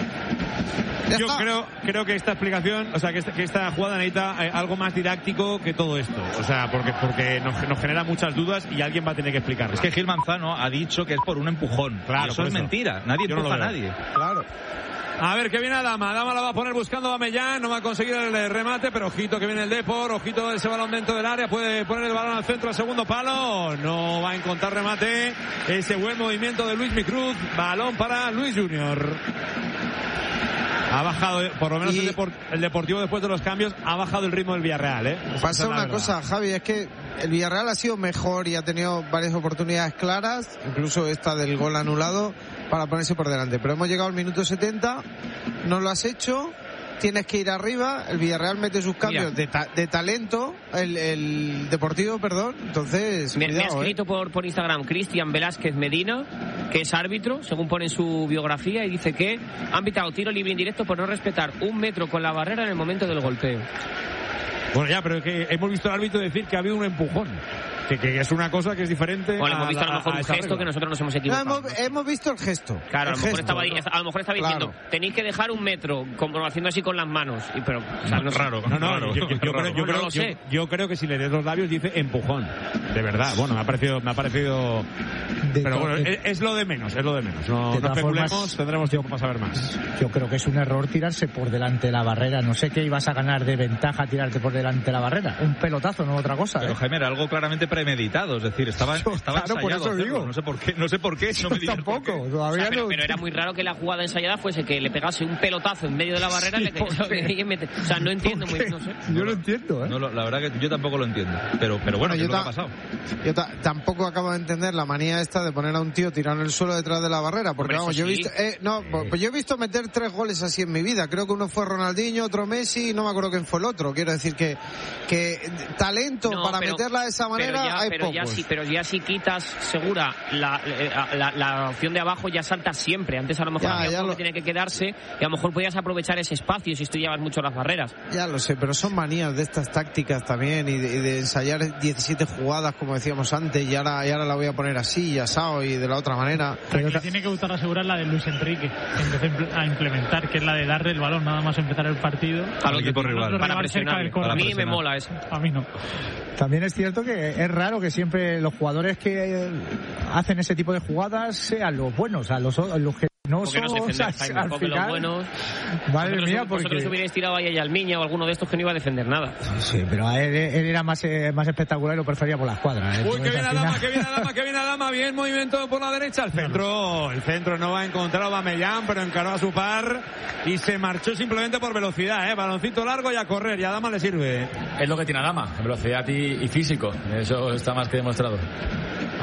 Ya Yo creo, creo que esta explicación, o sea, que esta, que esta jugada necesita eh, algo más didáctico que todo esto. O sea, porque, porque nos, nos genera muchas dudas y alguien va a tener que explicarlo. Es que Gil Manzano ha dicho que es por un empujón. Claro, eso es eso. mentira. Nadie Yo empuja no a nadie. Claro. A ver, que viene Adama. Adama la va a poner buscando a Amellán. No va a conseguir el remate, pero ojito que viene el Depor. Ojito ese balón dentro del área. Puede poner el balón al centro, al segundo palo. No va a encontrar remate. Ese buen movimiento de Luis Micruz. Balón para Luis Junior. Ha bajado, por lo menos y... el, Depor, el Deportivo después de los cambios, ha bajado el ritmo del Villarreal, ¿eh? Pasa una cosa, Javi, es que el Villarreal ha sido mejor y ha tenido varias oportunidades claras, incluso esta del gol anulado, para ponerse por delante. Pero hemos llegado al minuto setenta, no lo has hecho, tienes que ir arriba, el Villarreal mete sus cambios de, ta de talento, el, el Deportivo, perdón, entonces... Me, cuidado, me ha escrito eh. por, por Instagram Cristian Velázquez Medina, que es árbitro, según pone en su biografía, y dice que han pitado tiro libre indirecto por no respetar un metro con la barrera en el momento del golpeo. Bueno, ya, pero es que hemos visto al árbitro decir que ha habido un empujón. Que, que es una cosa que es diferente. Bueno, hemos visto a, a lo mejor a un gesto regla. Que nosotros nos hemos equivocado. No, hemos, hemos visto el gesto. Claro, el a, lo gesto, estaba, ¿no? a lo mejor estaba diciendo, claro. Tenéis que dejar un metro, como haciendo así con las manos. Y, pero, o sea, no es raro. No, no, raro, yo, yo, yo, raro. Creo, yo, creo, no lo sé. yo, yo creo que si le des los labios dice empujón. De verdad, bueno, me ha parecido... Me ha parecido de pero bueno, es, es lo de menos, es lo de menos. No, no especulemos, formas, tendremos tiempo para saber más. Yo creo que es un error tirarse por delante de la barrera. No sé qué ibas a ganar de ventaja tirarte por delante de la barrera. Un pelotazo, no otra cosa. Pero ¿eh? Jaime, era algo claramente premeditado. Es decir, estaba, estaba claro, por eso digo. No sé por qué, no sé por qué. No me tampoco. Por qué. Todavía o sea, pero, no... pero era muy raro que la jugada ensayada fuese que le pegase un pelotazo en medio de la barrera. Sí, y le que, o sea, no entiendo muy no sé. Yo no, lo entiendo, ¿eh? No, la verdad que yo tampoco lo entiendo. Pero, pero bueno, bueno, ¿qué es lo que ha pasado? Yo tampoco acabo de entender la manía esta de poner a un tío tirado en el suelo detrás de la barrera. Porque Hombre, vamos, yo he visto, eh, no, eh. pues yo he visto meter tres goles así en mi vida. Creo que uno fue Ronaldinho, otro Messi, no me acuerdo quién fue el otro. Quiero decir que, que talento no, para pero, meterla de esa manera pero ya, hay pero pocos. Ya sí, pero ya si quitas Segura la, la, la, la opción de abajo ya salta siempre. Antes a lo mejor ya, ya lo... tiene que quedarse y a lo mejor podías aprovechar ese espacio si estudiabas mucho las barreras. Ya lo sé, pero son manías de estas tácticas también y de, y de ensayar diecisiete jugadas como decíamos antes y ahora, y ahora la voy a poner así y asado y de la otra manera. Pero que tiene que gustar asegurar la de Luis Enrique, que empecé a implementar, que es la de darle el balón nada más empezar el partido al equipo rival para presionar. A mí me mola eso. A mí no. También es cierto que es raro que siempre los jugadores que hacen ese tipo de jugadas sean los buenos, a los, los que no son, no defender, o sea, Jaime, al final, los buenos, madre vosotros, mía, porque vosotros hubierais tirado ahí a Almiña o alguno de estos que no iba a defender nada. Sí, pero él, él era más, eh, más espectacular y lo prefería por la escuadra. ¿eh? Uy, que viene Adama, que viene Adama, que viene Adama, bien movimiento por la derecha, el centro, el centro no va a encontrar a Aubameyang, pero encaró a su par y se marchó simplemente por velocidad, eh, baloncito largo y a correr, y a Adama le sirve. Es lo que tiene Adama, velocidad y, y físico, eso está más que demostrado.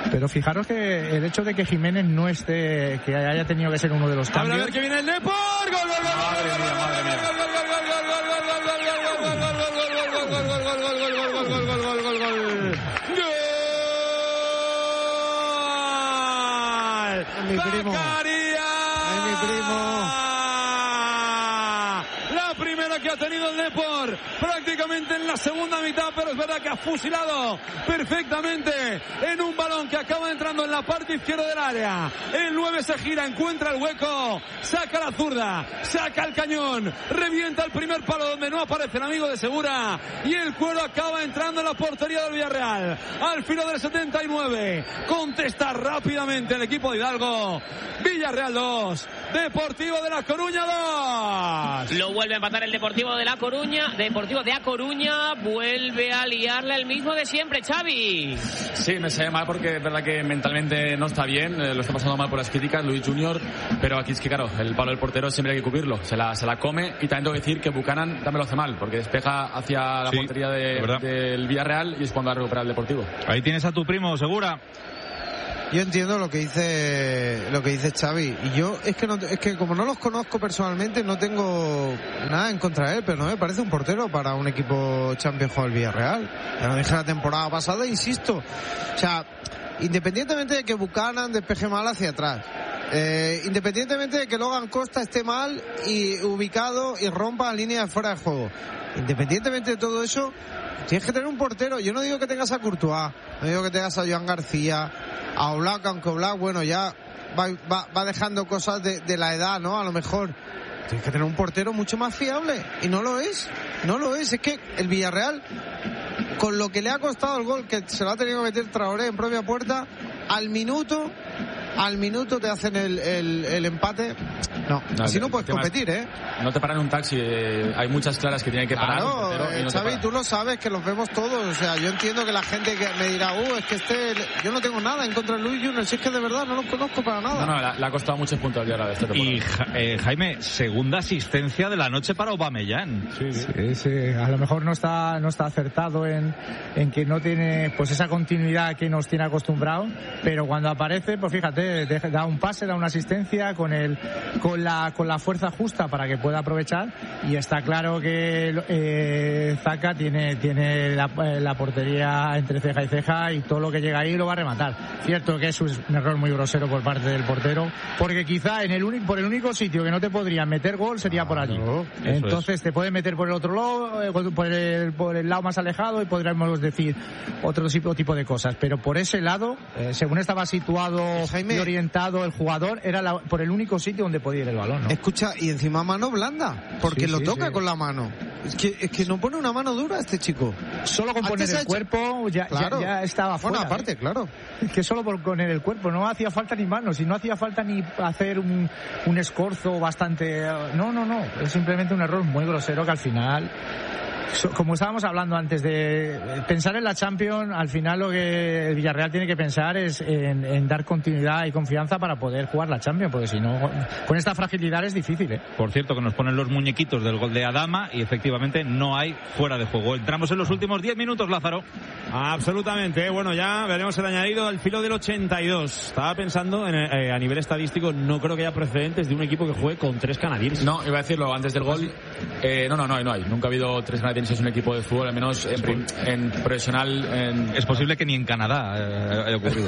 Pero fijaros que el hecho de que Jiménez no esté, que haya tenido que ser uno de los cambios. A ver, a ver que viene el Depor. Gol, gol, gol. Madre mía, madre mía. Mi primo. Ay, mi primo. La primera que ha tenido el Depor prácticamente en la segunda mitad, pero es verdad que ha fusilado perfectamente en un balón que acaba entrando en la parte izquierda del área. El nueve se gira, encuentra el hueco, saca la zurda, saca el cañón, revienta el primer palo donde no aparece el amigo de Segura y el cuero acaba entrando en la portería del Villarreal. Al filo del setenta y nueve contesta rápidamente el equipo de Hidalgo. Villarreal dos, Deportivo de La Coruña dos. Lo vuelve a empatar el Deportivo de La Coruña. Deportivo de A Coruña vuelve a liarle el mismo de siempre, Xavi. Sí, me sabe mal porque es verdad que mentalmente no está bien, eh, lo está pasando mal por las críticas, Luis Junior, pero aquí es que claro, el palo del portero siempre hay que cubrirlo, se la, se la come, y también tengo que decir que Buchanan también lo hace mal, porque despeja hacia la sí, portería de, del Villarreal y es cuando va a recuperar el Deportivo. Ahí tienes a tu primo, Segura. Yo entiendo lo que dice lo que dice Xavi y yo es que no, es que como no los conozco personalmente no tengo nada en contra de él, pero no me parece un portero para un equipo Champions como el Villarreal. Ya lo dije la temporada pasada, insisto. O sea, independientemente de que Buchanan despeje mal hacia atrás, eh, independientemente de que Logan Costa esté mal y ubicado y rompa la línea de fuera de juego, independientemente de todo eso, tienes que tener un portero. Yo no digo que tengas a Courtois, no digo que tengas a Joan García, a Oblak, aunque Oblak, bueno, ya va, va, va dejando cosas de, de la edad, ¿no? A lo mejor tienes que tener un portero mucho más fiable y no lo es, no lo es. Es que el Villarreal, con lo que le ha costado el gol, que se lo ha tenido que meter Traoré en propia puerta, al minuto al minuto te hacen el, el, el empate. No, no, así no puedes competir, ¿eh? No te paran un taxi, eh, hay muchas claras que tienen que parar. Claro, portero, eh, no Xavi, tú lo sabes, que los vemos todos. O sea, yo entiendo que la gente que me dirá, uh, es que este, yo no tengo nada en contra de Luis Junior, si es que de verdad no lo conozco para nada. No, no, le ha costado muchos puntos ya de este temporada. Y eh, Jaime, segunda asistencia de la noche para Aubameyang. Sí, sí, sí, sí. A lo mejor no está, no está acertado en, en que no tiene pues esa continuidad que nos tiene acostumbrado, pero cuando aparece, pues fíjate, da un pase, da una asistencia con el con la con la fuerza justa para que pueda aprovechar, y está claro que eh, Zaka tiene tiene la, la portería entre ceja y ceja y todo lo que llega ahí lo va a rematar. Cierto que es un error muy grosero por parte del portero, porque quizá en el único por el único sitio que no te podrían meter gol sería por allí. Claro, entonces es. Te pueden meter por el otro lado, por el, por el lado más alejado, y podríamos decir otro tipo, tipo de cosas, pero por ese lado, eh, según estaba situado Jaime, y orientado el jugador, era la, por el único sitio donde podía ir el balón, ¿no? Escucha, y encima mano blanda, porque sí, lo sí, toca sí. con la mano. Es que, es que no pone una mano dura este chico. Solo con poner el hecho... cuerpo ya, claro. ya, ya estaba fuera. Bueno, aparte, ¿eh? Claro. Es que solo por poner el cuerpo, no hacía falta ni manos, y no hacía falta ni hacer un, un escorzo bastante... No, no, no, es simplemente un error muy grosero que al final... Como estábamos hablando antes de pensar en la Champions, al final lo que el Villarreal tiene que pensar es en, en dar continuidad y confianza para poder jugar la Champions, porque si no, con esta fragilidad es difícil, ¿eh? Por cierto, que nos ponen los muñequitos del gol de Adama y efectivamente no hay fuera de juego. Entramos en los últimos diez minutos, Lázaro. Absolutamente, bueno, ya veremos el añadido al filo del ochenta y dos. Estaba pensando en, eh, a nivel estadístico, no creo que haya precedentes de un equipo que juegue con tres canadienses. No, iba a decirlo antes del gol. Eh, no, no, no hay, no hay. Nunca ha habido tres canadienses. Es un equipo de fútbol, al menos en, en profesional. En... Es posible que ni en Canadá eh, haya ocurrido.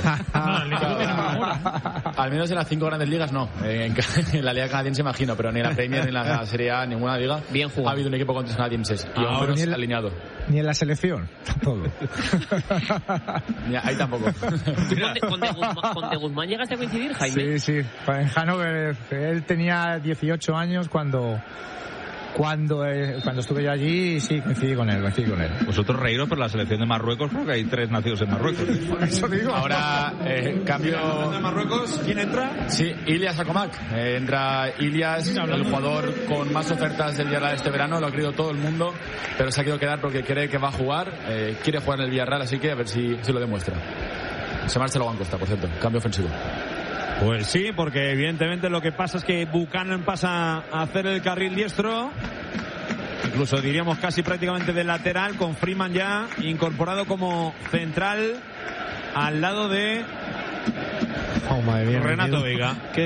Al menos en las cinco grandes ligas no. En, en la liga canadiense imagino, pero ni en la Premier ni en la Serie A, ninguna liga. Bien jugado. Ha habido un equipo con tres canadienses y ah, hombros el, alineado. Ni en la selección, tampoco. Ni ahí tampoco. ¿Con de, con, de Guzmán, ¿Con de Guzmán llegaste a coincidir, Jaime? Sí, sí. En Hannover, él tenía dieciocho años cuando... Cuando, eh, cuando estuve yo allí, sí, coincidí con él, coincidí con él. Vosotros reíros por la selección de Marruecos, porque hay tres nacidos en Marruecos. Eso digo. Ahora, eh, cambio... de Marruecos, ¿quién entra? Sí, Ilias Akomak. Eh, entra Ilias, el jugador con más ofertas del Villarreal este verano, lo ha querido todo el mundo, pero se ha querido quedar porque cree que va a jugar, eh, quiere jugar en el Villarreal, así que a ver si, si lo demuestra. Se marcha Logan Costa, por cierto, cambio ofensivo. Pues sí, porque evidentemente lo que pasa es que Buchanan pasa a hacer el carril diestro, incluso diríamos casi prácticamente de lateral, con Freeman ya incorporado como central al lado de Oh, madre mía, Renato miedo. Veiga. ¡Qué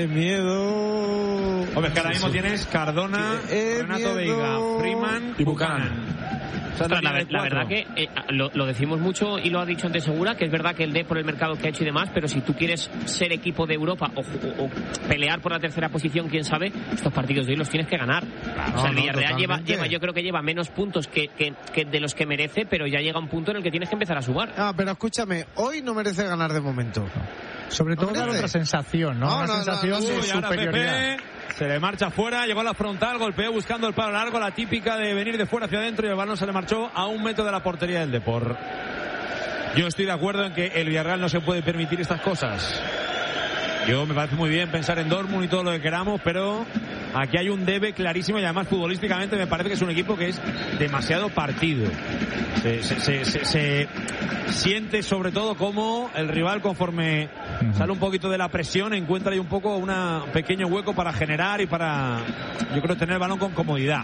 miedo! Hombre, es que ahora mismo tienes Cardona, ¡Qué Renato miedo! Veiga, Freeman y Buchanan. O sea, Ostras, la, la, la verdad que eh, lo, lo decimos mucho y lo ha dicho antes Segura, que es verdad que el D por el mercado que ha hecho y demás, pero si tú quieres ser equipo de Europa o, o, o pelear por la tercera posición, quién sabe, estos partidos de hoy los tienes que ganar. Claro, o sea, el no, Villarreal lleva, totalmente. lleva, yo creo que lleva menos puntos que, que, que de los que merece, pero ya llega un punto en el que tienes que empezar a sumar. Ah, pero escúchame, hoy no merece ganar de momento. Sobre todo ¿No dar merece? otra sensación, ¿no? No, Una no, no, sensación no, de Uy, ahora superioridad. Pepe se le marcha fuera, llegó a la frontal, golpeó buscando el palo largo, la típica de venir de fuera hacia adentro y el balón se le marchó a un metro de la portería del Depor. Yo estoy de acuerdo en que el Villarreal no se puede permitir estas cosas. Yo me parece muy bien pensar en Dortmund y todo lo que queramos, pero aquí hay un debe clarísimo y además futbolísticamente me parece que es un equipo que es demasiado partido. Se, se, se, se, se siente sobre todo como el rival conforme uh-huh. sale un poquito de la presión encuentra ahí un poco un pequeño hueco para generar y para, yo creo, tener el balón con comodidad.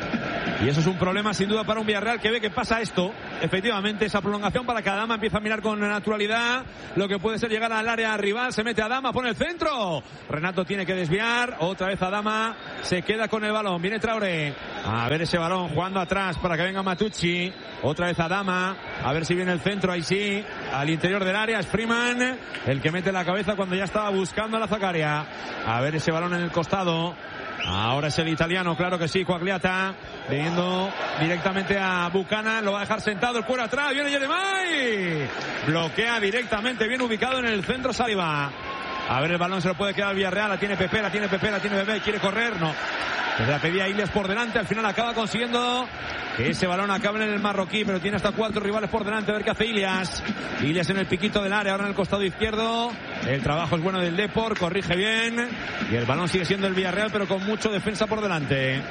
Y eso es un problema sin duda para un Villarreal que ve que pasa esto. Efectivamente, esa prolongación para que Adama empiece a mirar con naturalidad lo que puede ser llegar al área rival. Se mete Adama, pone el centro. Renato tiene que desviar. Otra vez Adama se queda con el balón. Viene Traoré. A ver ese balón jugando atrás para que venga Matucci. Otra vez Adama. A ver si viene el centro. Ahí sí. Al interior del área es Freeman el que mete la cabeza cuando ya estaba buscando a la Zacaria. A ver ese balón en el costado. Ahora es el italiano, claro que sí, Quagliata, viendo directamente a Buchanan, lo va a dejar sentado, el cuero atrás, viene Jeremai, bloquea directamente, bien ubicado en el centro Saliba. A ver, el balón se lo puede quedar Villarreal, la tiene Pepe, la tiene Pepe, la tiene Pepe, quiere correr, no. La pedía Ilias por delante, al final acaba consiguiendo que ese balón acabe en el marroquí, pero tiene hasta cuatro rivales por delante, a ver qué hace Ilias. Ilias en el piquito del área, ahora en el costado izquierdo. El trabajo es bueno del Depor, corrige bien. Y el balón sigue siendo el Villarreal, pero con mucho defensa por delante.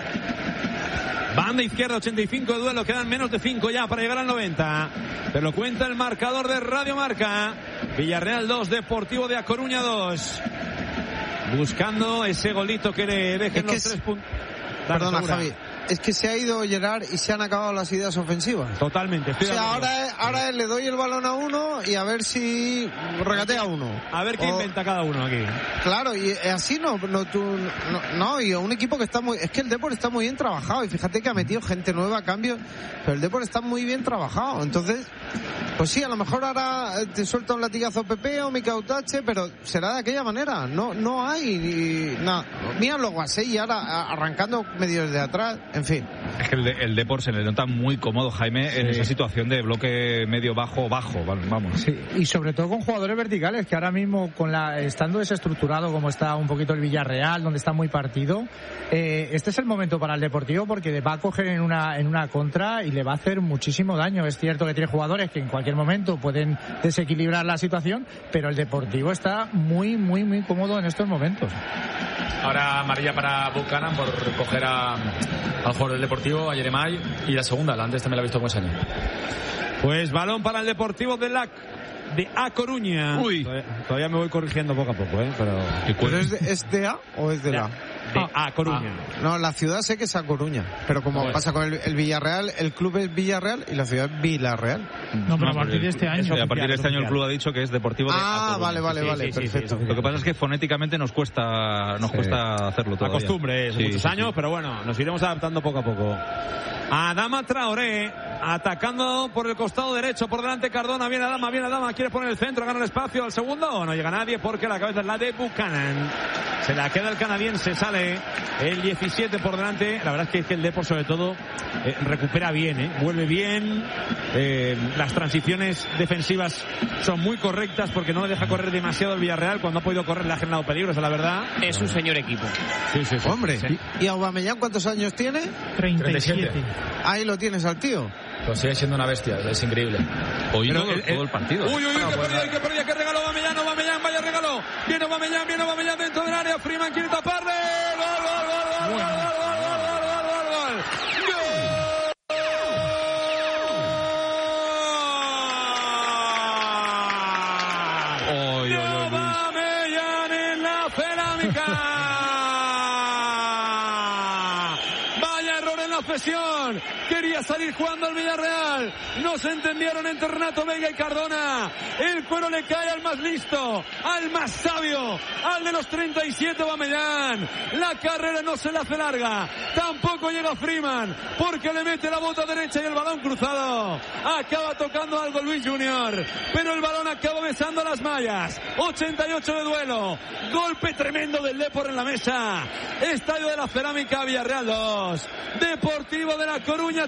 Banda izquierda, ochenta y cinco de duelo, quedan menos de cinco ya para llegar al noventa. Te lo cuenta el marcador de Radio Marca. Villarreal dos, Deportivo de A Coruña dos. Buscando ese golito que le dejen los tres puntos. Perdona, Javi. Es que se ha ido Gerard y se han acabado las ideas ofensivas. Totalmente. O sea, ahora, ahora le doy el balón a uno y a ver si regatea uno. A ver qué o... inventa cada uno aquí. Claro, y así no, no, tú, no, no, y un equipo que está muy... Es que el Depor está muy bien trabajado y fíjate que ha metido gente nueva a cambio, pero el Depor está muy bien trabajado. Entonces, pues sí, a lo mejor ahora te suelta un latigazo Pepe o Mikel Otache, pero será de aquella manera. No, no hay nada. Mira luego así y ahora arrancando medio desde atrás. En fin. Es que el, de, el Depor se le nota muy cómodo, Jaime, sí. en esa situación de bloque medio bajo bajo, vamos. Sí, y sobre todo con jugadores verticales que ahora mismo con la estando desestructurado como está un poquito el Villarreal, donde está muy partido, eh, este es el momento para el Deportivo porque va a coger en una en una contra y le va a hacer muchísimo daño. Es cierto que tiene jugadores que en cualquier momento pueden desequilibrar la situación, pero el Deportivo está muy muy muy cómodo en estos momentos. Ahora amarilla para Buchanan por coger a, al jugador del Deportivo, a Jeremai, y la segunda, la antes también la he visto con ese año. Pues balón para el Deportivo de la de A Coruña. Uy. Todavía, todavía me voy corrigiendo poco a poco, ¿eh? Pero, ¿Pero es, de, es de A o es de la? De A Coruña. Ah, no, la ciudad sé que es A Coruña, pero como bueno. pasa con el, el Villarreal, el club es Villarreal y la ciudad es Villarreal. No, pero a partir de este año. Eso, a partir de este año el club ha dicho que es Deportivo de Ah, A Coruña. vale, vale, sí, vale, sí, sí, perfecto. Sí, sí, Lo que pasa es que fonéticamente nos cuesta nos sí. cuesta hacerlo todavía. La costumbre, sí, muchos sí, años, sí. pero bueno, nos iremos adaptando poco a poco. Adama Traoré, atacando por el costado derecho, por delante Cardona, viene Adama, viene Adama, quiere poner el centro, gana el espacio al segundo, no llega nadie porque la cabeza es la de Buchanan. Se la queda el canadiense, sale el diecisiete por delante. La verdad es que, es que el Depor sobre todo eh, recupera bien, eh, vuelve bien, eh, las transiciones defensivas son muy correctas porque no le deja correr demasiado el Villarreal. Cuando ha podido correr le ha generado peligros, la verdad. Es un señor equipo. Sí, sí, sí. Hombre, sí. ¿y Aubameyang cuántos años tiene? treinta y siete. Ahí lo tienes al tío. Pues sigue siendo una bestia, es increíble. Hoy Pero todo, el, todo el partido. Uy, uy, uy, no, que pues perdía, que perdía, que regaló Aubameyang, Aubameyang, vaya regalo. Viene Aubameyang, viene Aubameyang dentro del área, Freeman quiere taparle. Gol, gol, gol, gol, gol, gol, gol, gol, gol, gol, gol. Oy, oy, oy, Aubameyang en la cerámica. Vaya Traoré en la cesión. Quería salir jugando al Villarreal. No se entendieron entre Renato Veiga y Cardona. El cuero le cae al más listo, al más sabio, al de los treinta y siete, Aubameyang. La carrera no se la hace larga. Tampoco llega Freeman, porque le mete la bota derecha y el balón cruzado. Acaba tocando algo Luis Junior, pero el balón acaba besando las mallas. ochenta y ocho de duelo. Golpe tremendo del Depor en la mesa. Estadio de la Cerámica, Villarreal dos, Deportivo de La Coruña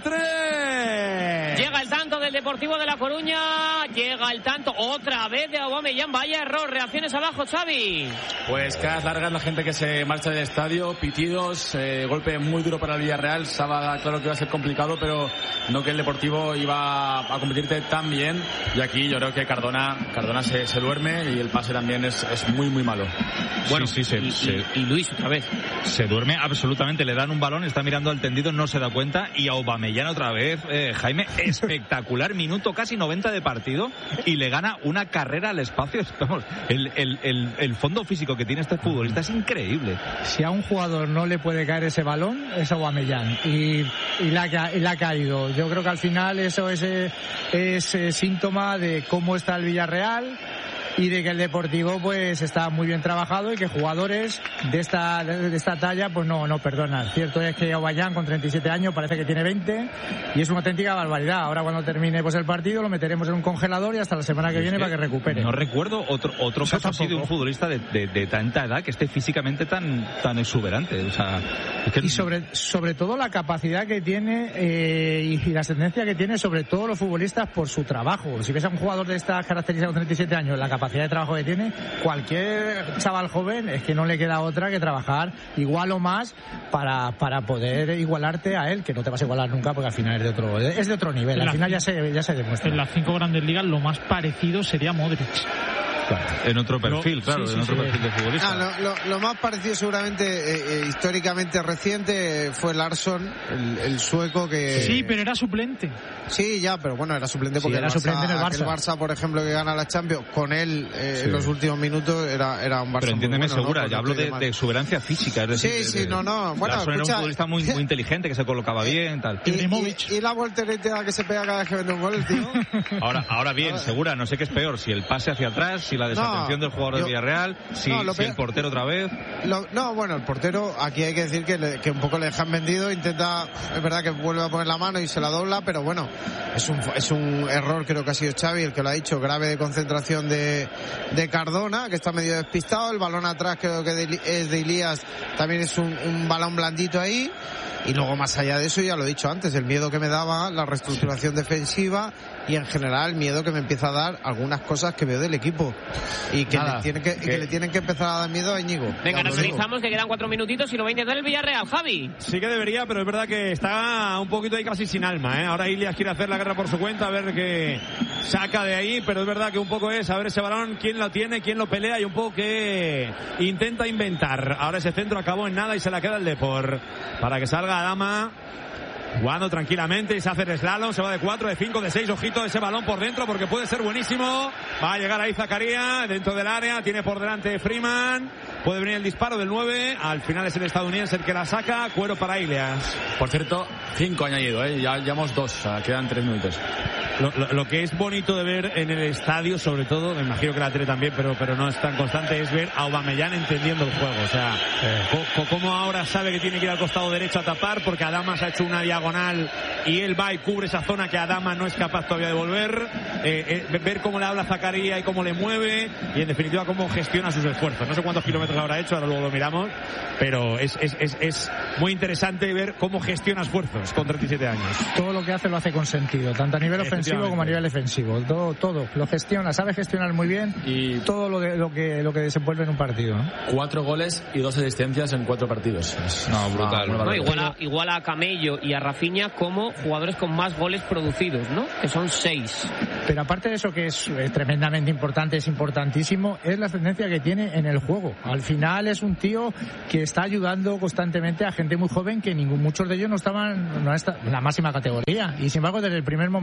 tres. Llega el tanto del Deportivo de La Coruña. Llega el tanto otra vez de Aubameyang. Vaya error. Reacciones abajo, Xavi. Pues caras largas, la gente que se marcha del estadio, pitidos, eh, golpe muy duro para el Villarreal. Estaba claro que iba a ser complicado, pero no que el Deportivo iba a competirte tan bien. Y aquí yo creo que Cardona Cardona se, se duerme y el pase también es, es muy muy malo. Bueno, sí, sí, y, se, y, y Luis otra vez. Se duerme absolutamente, le dan un balón, está mirando al tendido, no se da cuenta, y Aubameyang otra vez, eh, Jaime, espectacular, minuto casi noventa de partido, y le gana una carrera al espacio. Vamos, el, el, el, el fondo físico que tiene este futbolista es increíble. Si a un jugador no le puede caer ese balón, es Aubameyang, y, y, la, y la ha caído. Yo creo que al final eso es, es, es síntoma de cómo está el Villarreal y de que el Deportivo pues está muy bien trabajado y que jugadores de esta de esta talla pues no no perdonan. Cierto es que Aubameyang con treinta y siete años parece que tiene veinte y es una auténtica barbaridad. Ahora cuando termine pues el partido lo meteremos en un congelador y hasta la semana que viene que para que recupere. No recuerdo otro otro caso así de un futbolista de, de, de tanta edad que esté físicamente tan tan exuberante. O sea, es que... Y sobre sobre todo la capacidad que tiene eh, y, y la ascendencia que tiene sobre todos los futbolistas por su trabajo. Si ves a un jugador de estas características con treinta y siete años, la capacidad de trabajo que tiene, cualquier chaval joven es que no le queda otra que trabajar igual o más para, para poder igualarte a él, que no te vas a igualar nunca porque al final es de otro es de otro nivel, al final ya se, ya se demuestra. En las cinco grandes ligas lo más parecido sería Modric. Claro, en otro perfil, no, claro, sí, sí, en otro sí, perfil de futbolista. Ah, lo, lo, lo más parecido seguramente eh, eh, históricamente reciente fue Larsson, el, el sueco que... Sí, pero era suplente. Sí, ya, pero bueno, era suplente porque sí, era el, Barça, suplente en el Barça. el Barça, por ejemplo, que gana la Champions, con él eh, sí. en los últimos minutos era, era un Barça. Pero entiéndeme, muy bueno, segura, ¿no? ya hablo de, de exuberancia física. Es decir, sí, sí, de, de, no, no. Bueno, Larsson escucha, era un futbolista muy, muy inteligente, que se colocaba bien, tal. Y, y, y la voltereta que se pega cada vez que vende un gol, el tío. Ahora, ahora bien, ahora, segura, no sé qué es peor, si el pase hacia atrás, si la desatención no, del jugador yo, de Villarreal, si, no, si el portero otra vez. Lo, no, bueno, el portero, aquí hay que decir que, le, que un poco le dejan vendido, intenta, es verdad que vuelve a poner la mano y se la dobla, pero bueno, es un, es un error, creo que ha sido Xavi el que lo ha dicho, grave de concentración de, de Cardona, que está medio despistado, el balón atrás creo que de, es de Ilías, también es un, un balón blandito ahí, y luego más allá de eso, ya lo he dicho antes, el miedo que me daba, la reestructuración defensiva y en general el miedo que me empieza a dar algunas cosas que veo del equipo y que, Nada, le, tiene que, que... que le tienen que empezar a dar miedo a Íñigo. Venga, nos revisamos que quedan cuatro minutitos y lo va a intentar el Villarreal, Javi. Sí que debería, pero es verdad que está un poquito ahí casi sin alma, ¿eh? Ahora Ilias quiere hacer la guerra por su cuenta, a ver qué saca de ahí, pero es verdad que un poco es a ver ese balón, quién lo tiene, quién lo pelea y un poco que intenta inventar. Ahora ese centro acabó en nada y se la queda el Depor para que salga Adama jugando tranquilamente y se hace el slalom, se va de cuatro, de cinco, de seis, ojito ese balón por dentro porque puede ser buenísimo, va a llegar ahí Zakaria dentro del área, tiene por delante Freeman, puede venir el disparo del nueve, al final es el estadounidense el que la saca, cuero para Ilias. Por cierto, cinco añadido, ¿eh? ya llevamos dos, o sea, quedan tres minutos. Lo, lo, lo que es bonito de ver en el estadio, sobre todo, me imagino que la tele también, pero, pero no es tan constante, es ver a Aubameyang entendiendo el juego, o sea, eh. co, como ahora sabe que tiene que ir al costado derecho a tapar porque Adama se ha hecho una diagonal y él va y cubre esa zona que Adama no es capaz todavía de volver, eh, eh, ver cómo le habla Zakaria y cómo le mueve y en definitiva cómo gestiona sus esfuerzos. No sé cuántos kilómetros habrá hecho, ahora luego lo miramos, pero es, es, es, es muy interesante ver cómo gestiona esfuerzos con treinta y siete años. Todo lo que hace lo hace con sentido, tanto a nivel ofensivo como a nivel defensivo, todo, todo lo gestiona, sabe gestionar muy bien y todo lo, de, lo que lo que desenvuelve en un partido, ¿no? Cuatro goles y dos asistencias en cuatro partidos. No, brutal. No, no, igual, a, igual a Camello y a Rafinha como jugadores con más goles producidos, ¿no? Que son seis. Pero aparte de eso que es eh, tremendamente importante, es importantísimo, es la ascendencia que tiene en el juego. Al final es un tío que está ayudando constantemente a gente muy joven que ningún, muchos de ellos no estaban no está, en la máxima categoría y sin embargo desde el primer momento que llegó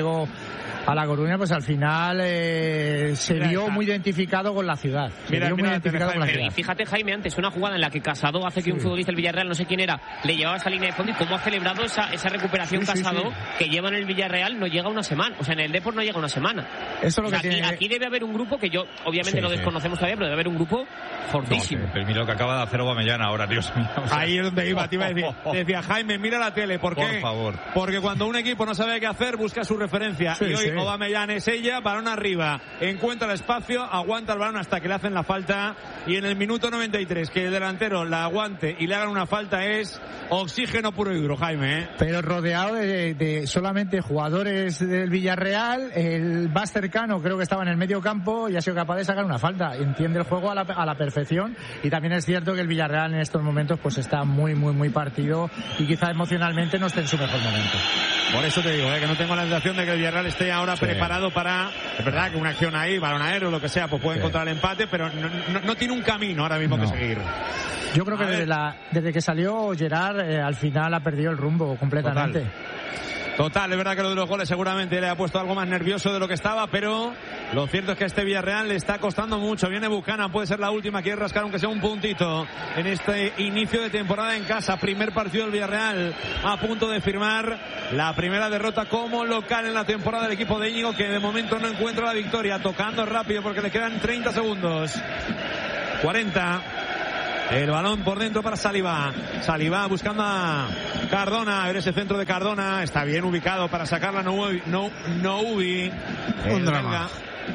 llegó a La Coruña, pues al final eh, se Mira vio esta. muy identificado con la ciudad. Se Mira, vio mira, muy identificado con la Pero, ciudad. y fíjate, Jaime, antes una jugada en la que Casado hace que un futbolista del Villarreal, no sé quién era, le llevaba esa línea de fondo y cómo ha celebrado esa, esa recuperación Sí, sí, Casado, sí. que lleva en el Villarreal, no llega una semana. O sea, en el Depor no llega una semana. Eso es lo O sea, que aquí, tiene... aquí debe haber un grupo que yo, obviamente, Sí, lo sí. desconocemos todavía, pero debe haber un grupo fortísimo. No, pero mira lo que acaba de hacer Aubameyang ahora, Dios mío. O sea, Ahí es donde iba, te iba a decir. Te decía, Jaime, mira la tele. ¿Por qué? Por favor. Porque cuando un equipo no sabe qué hacer, busca su referencia. Sí, y hoy sí. Aubameyang es ella, balón arriba, encuentra el espacio, aguanta el balón hasta que le hacen la falta. Y en el minuto noventa y tres, que el delantero la aguante y le hagan una falta, es oxígeno puro y duro, Jaime. ¿eh? Pero rodeado de, de solamente jugadores del Villarreal, el más cercano creo que estaba en el medio campo y ha sido capaz de sacar una falta. Entiende el juego a la, a la perfección, y también es cierto que el Villarreal en estos momentos pues está muy, muy, muy partido y quizá emocionalmente no esté en su mejor momento. Por eso te digo, ¿eh? que no tengo la sensación de que el Villarreal esté ahora Sí. preparado para... Es verdad que una acción ahí, balón aéreo, lo que sea, pues puede Sí. encontrar el empate, pero no, no, no tiene un camino ahora mismo No. que seguir. Yo creo que A ver. desde, la, desde que salió Gerard eh, al final ha perdido el rumbo completamente. Total. Total, es verdad que lo de los goles seguramente le ha puesto algo más nervioso de lo que estaba, pero lo cierto es que a este Villarreal le está costando mucho. Viene Buchanan, puede ser la última, quiere rascar aunque sea un puntito en este inicio de temporada en casa. Primer partido del Villarreal a punto de firmar la primera derrota como local en la temporada del equipo de Íñigo, que de momento no encuentra la victoria. Tocando rápido porque le quedan treinta segundos. cuarenta. El balón por dentro para Saliba. Saliba buscando a Cardona. A ver ese centro de Cardona. Está bien ubicado para sacarla Noubi. No, Noubi. Un drama.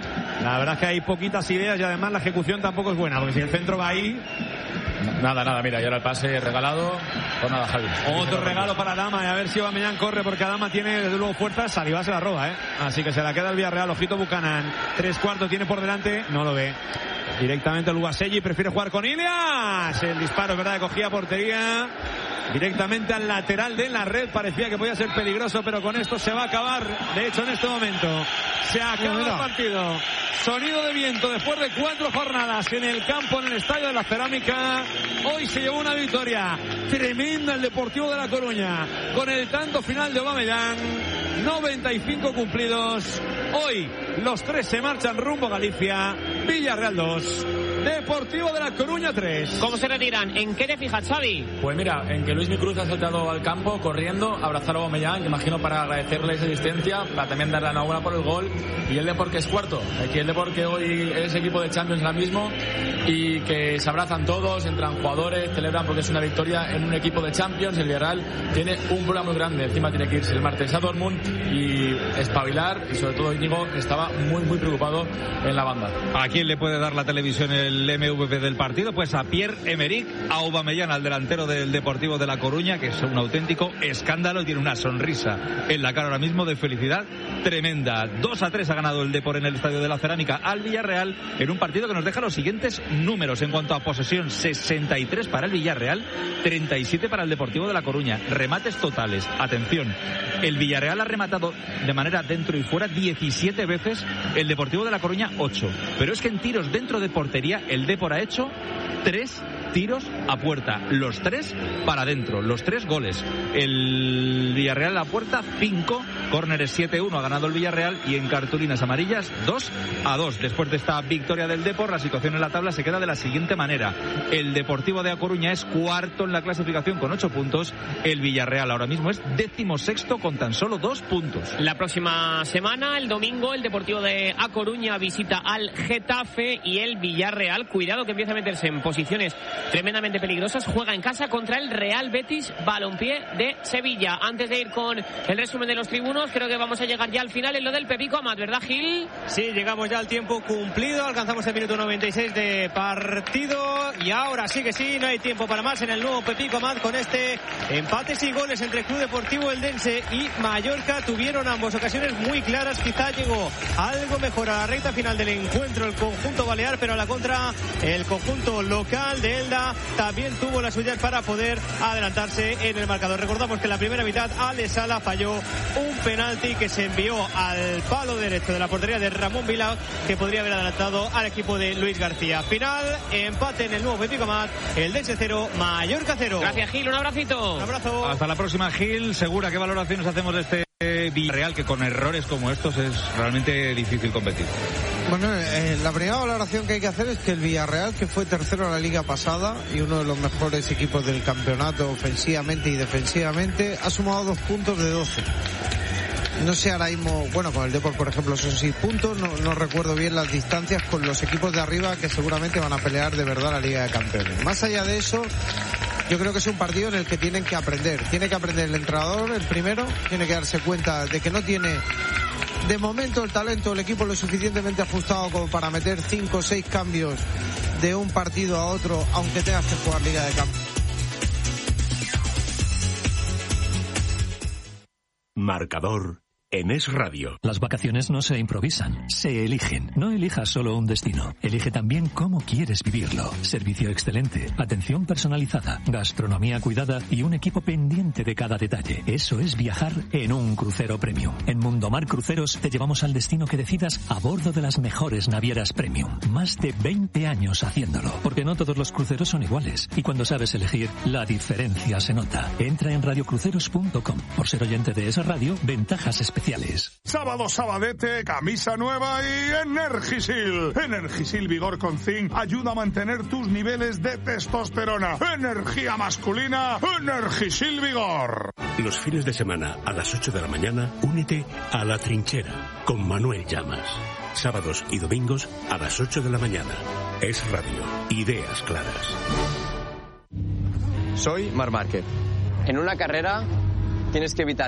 La verdad es que hay poquitas ideas y además la ejecución tampoco es buena. Porque si el centro va ahí. Nada, nada, mira, y ahora el pase regalado. Pues nada, Javi. Otro regalo para Adama. Y a ver si Aubameyang corre porque Adama tiene desde luego fuerza. Saliba se la roba, ¿eh? Así que se la queda el Villarreal. Ojito Buchanan. Tres cuartos tiene por delante. No lo ve. Directamente el Ubaselli prefiere jugar con Ilias. El disparo, es verdad, que cogía portería. Directamente al lateral de la red. Parecía que podía ser peligroso, pero con esto se va a acabar. De hecho, en este momento se acaba el partido. Sonido de viento después de cuatro jornadas en el campo, en el Estadio de la Cerámica. Hoy se llevó una victoria tremenda el Deportivo de La Coruña con el tanto final de Aubameyang. noventa y cinco cumplidos. Hoy los tres se marchan rumbo a Galicia. Villarreal dos, Deportivo de La Coruña tres. ¿Cómo se retiran? ¿En qué te fijas, Xavi? Pues mira, en que Luis Micruz ha saltado al campo corriendo a abrazar a Aubameyang, imagino para agradecerle esa asistencia, para también darle la enhorabuena por el gol. Y el Depor, que es cuarto. Aquí el Depor, que hoy es equipo de Champions ahora mismo, y que se abrazan todos, entran jugadores, celebran porque es una victoria en un equipo de Champions. El Villarreal tiene un problema muy grande, encima tiene que irse el martes a Dortmund y espabilar, y sobre todo Íñigo estaba muy muy preocupado en la banda. ¿A quién le puede dar la televisión el M V P del partido? Pues a Pierre-Emerick Aubameyang, al delantero del Deportivo de La Coruña, que es un auténtico escándalo y tiene una sonrisa en la cara ahora mismo de felicidad tremenda. dos a tres ha ganado el Depor en el Estadio de la Cerámica al Villarreal, en un partido que nos deja los siguientes números en cuanto a posesión: sesenta y tres para el Villarreal, treinta y siete para el Deportivo de La Coruña. Remates totales, atención, el Villarreal ha rematado de manera dentro y fuera diecisiete veces, el Deportivo de La Coruña ocho. Pero es que en tiros dentro de portería el Depor ha hecho tres tiros a puerta, los tres para adentro, los tres goles. El Villarreal a la puerta cinco, córneres siete uno ha ganado el Villarreal, y en cartulinas amarillas dos a dos. Después de esta victoria del Depor, la situación en la tabla se queda de la siguiente manera: el Deportivo de A Coruña es cuarto en la clasificación con ocho puntos, el Villarreal ahora mismo es décimo sexto con tan solo dos puntos. La próxima semana, el domingo, el Deportivo de A Coruña visita al Getafe, y el Villarreal, cuidado que empieza a meterse en posiciones tremendamente peligrosas, juega en casa contra el Real Betis Balompié de Sevilla. Antes de ir con el resumen de los tribunos, creo que vamos a llegar ya al final en lo del Pepico Amat, ¿verdad, Gil? Sí, llegamos ya al tiempo cumplido, alcanzamos el minuto noventa y seis de partido, y ahora sí que sí, no hay tiempo para más en el nuevo Pepico Amat, con este empates y goles entre Club Deportivo Eldense y Mallorca. Tuvieron ambos ocasiones muy claras, quizá llegó algo mejor a la recta final del encuentro el conjunto balear, pero a la contra el conjunto local de Elda también tuvo las suyas para poder adelantarse en el marcador. Recordamos que en la primera mitad Ale Sala falló un penalti que se envió al palo derecho de la portería de Ramón Vila, que podría haber adelantado al equipo de Luis García. Final, empate en el nuevo Pepico Amat, el Dense cero, Mallorca cero. Gracias, Gil, un abracito. Un abrazo. Hasta la próxima, Gil. Segura, ¿qué valoraciones hacemos de este Villarreal, que con errores como estos es realmente difícil competir. Bueno, eh, la primera valoración que hay que hacer es que el Villarreal, que fue tercero en la liga pasada y uno de los mejores equipos del campeonato ofensivamente y defensivamente, ha sumado dos puntos de doce. No sé ahora mismo, bueno, con el Depor, por ejemplo, son seis puntos, no, no recuerdo bien las distancias con los equipos de arriba que seguramente van a pelear de verdad la Liga de Campeones. Más allá de eso, yo creo que es un partido en el que tienen que aprender. Tiene que aprender el entrenador, el primero, tiene que darse cuenta de que no tiene de momento el talento del equipo lo suficientemente ajustado como para meter cinco o seis cambios de un partido a otro, aunque tengas que jugar Liga de Campeones. Marcador en Es Radio. Las vacaciones no se improvisan, se eligen. No elijas solo un destino, elige también cómo quieres vivirlo. Servicio excelente, atención personalizada, gastronomía cuidada y un equipo pendiente de cada detalle. Eso es viajar en un crucero premium. En Mundomar Cruceros te llevamos al destino que decidas a bordo de las mejores navieras premium. Más de veinte años haciéndolo, porque no todos los cruceros son iguales. Y cuando sabes elegir, la diferencia se nota. Entra en radio cruceros punto com. Por ser oyente de esa radio, ventajas especiales. Sábado, sabadete, camisa nueva y Energisil. Energisil Vigor con Zinc ayuda a mantener tus niveles de testosterona. Energía masculina, Energisil Vigor. Los fines de semana a las ocho de la mañana, únete a La Trinchera con Manuel Llamas. Sábados y domingos a las ocho de la mañana. Es Radio. Ideas claras. Soy Marc Márquez. En una carrera tienes que evitar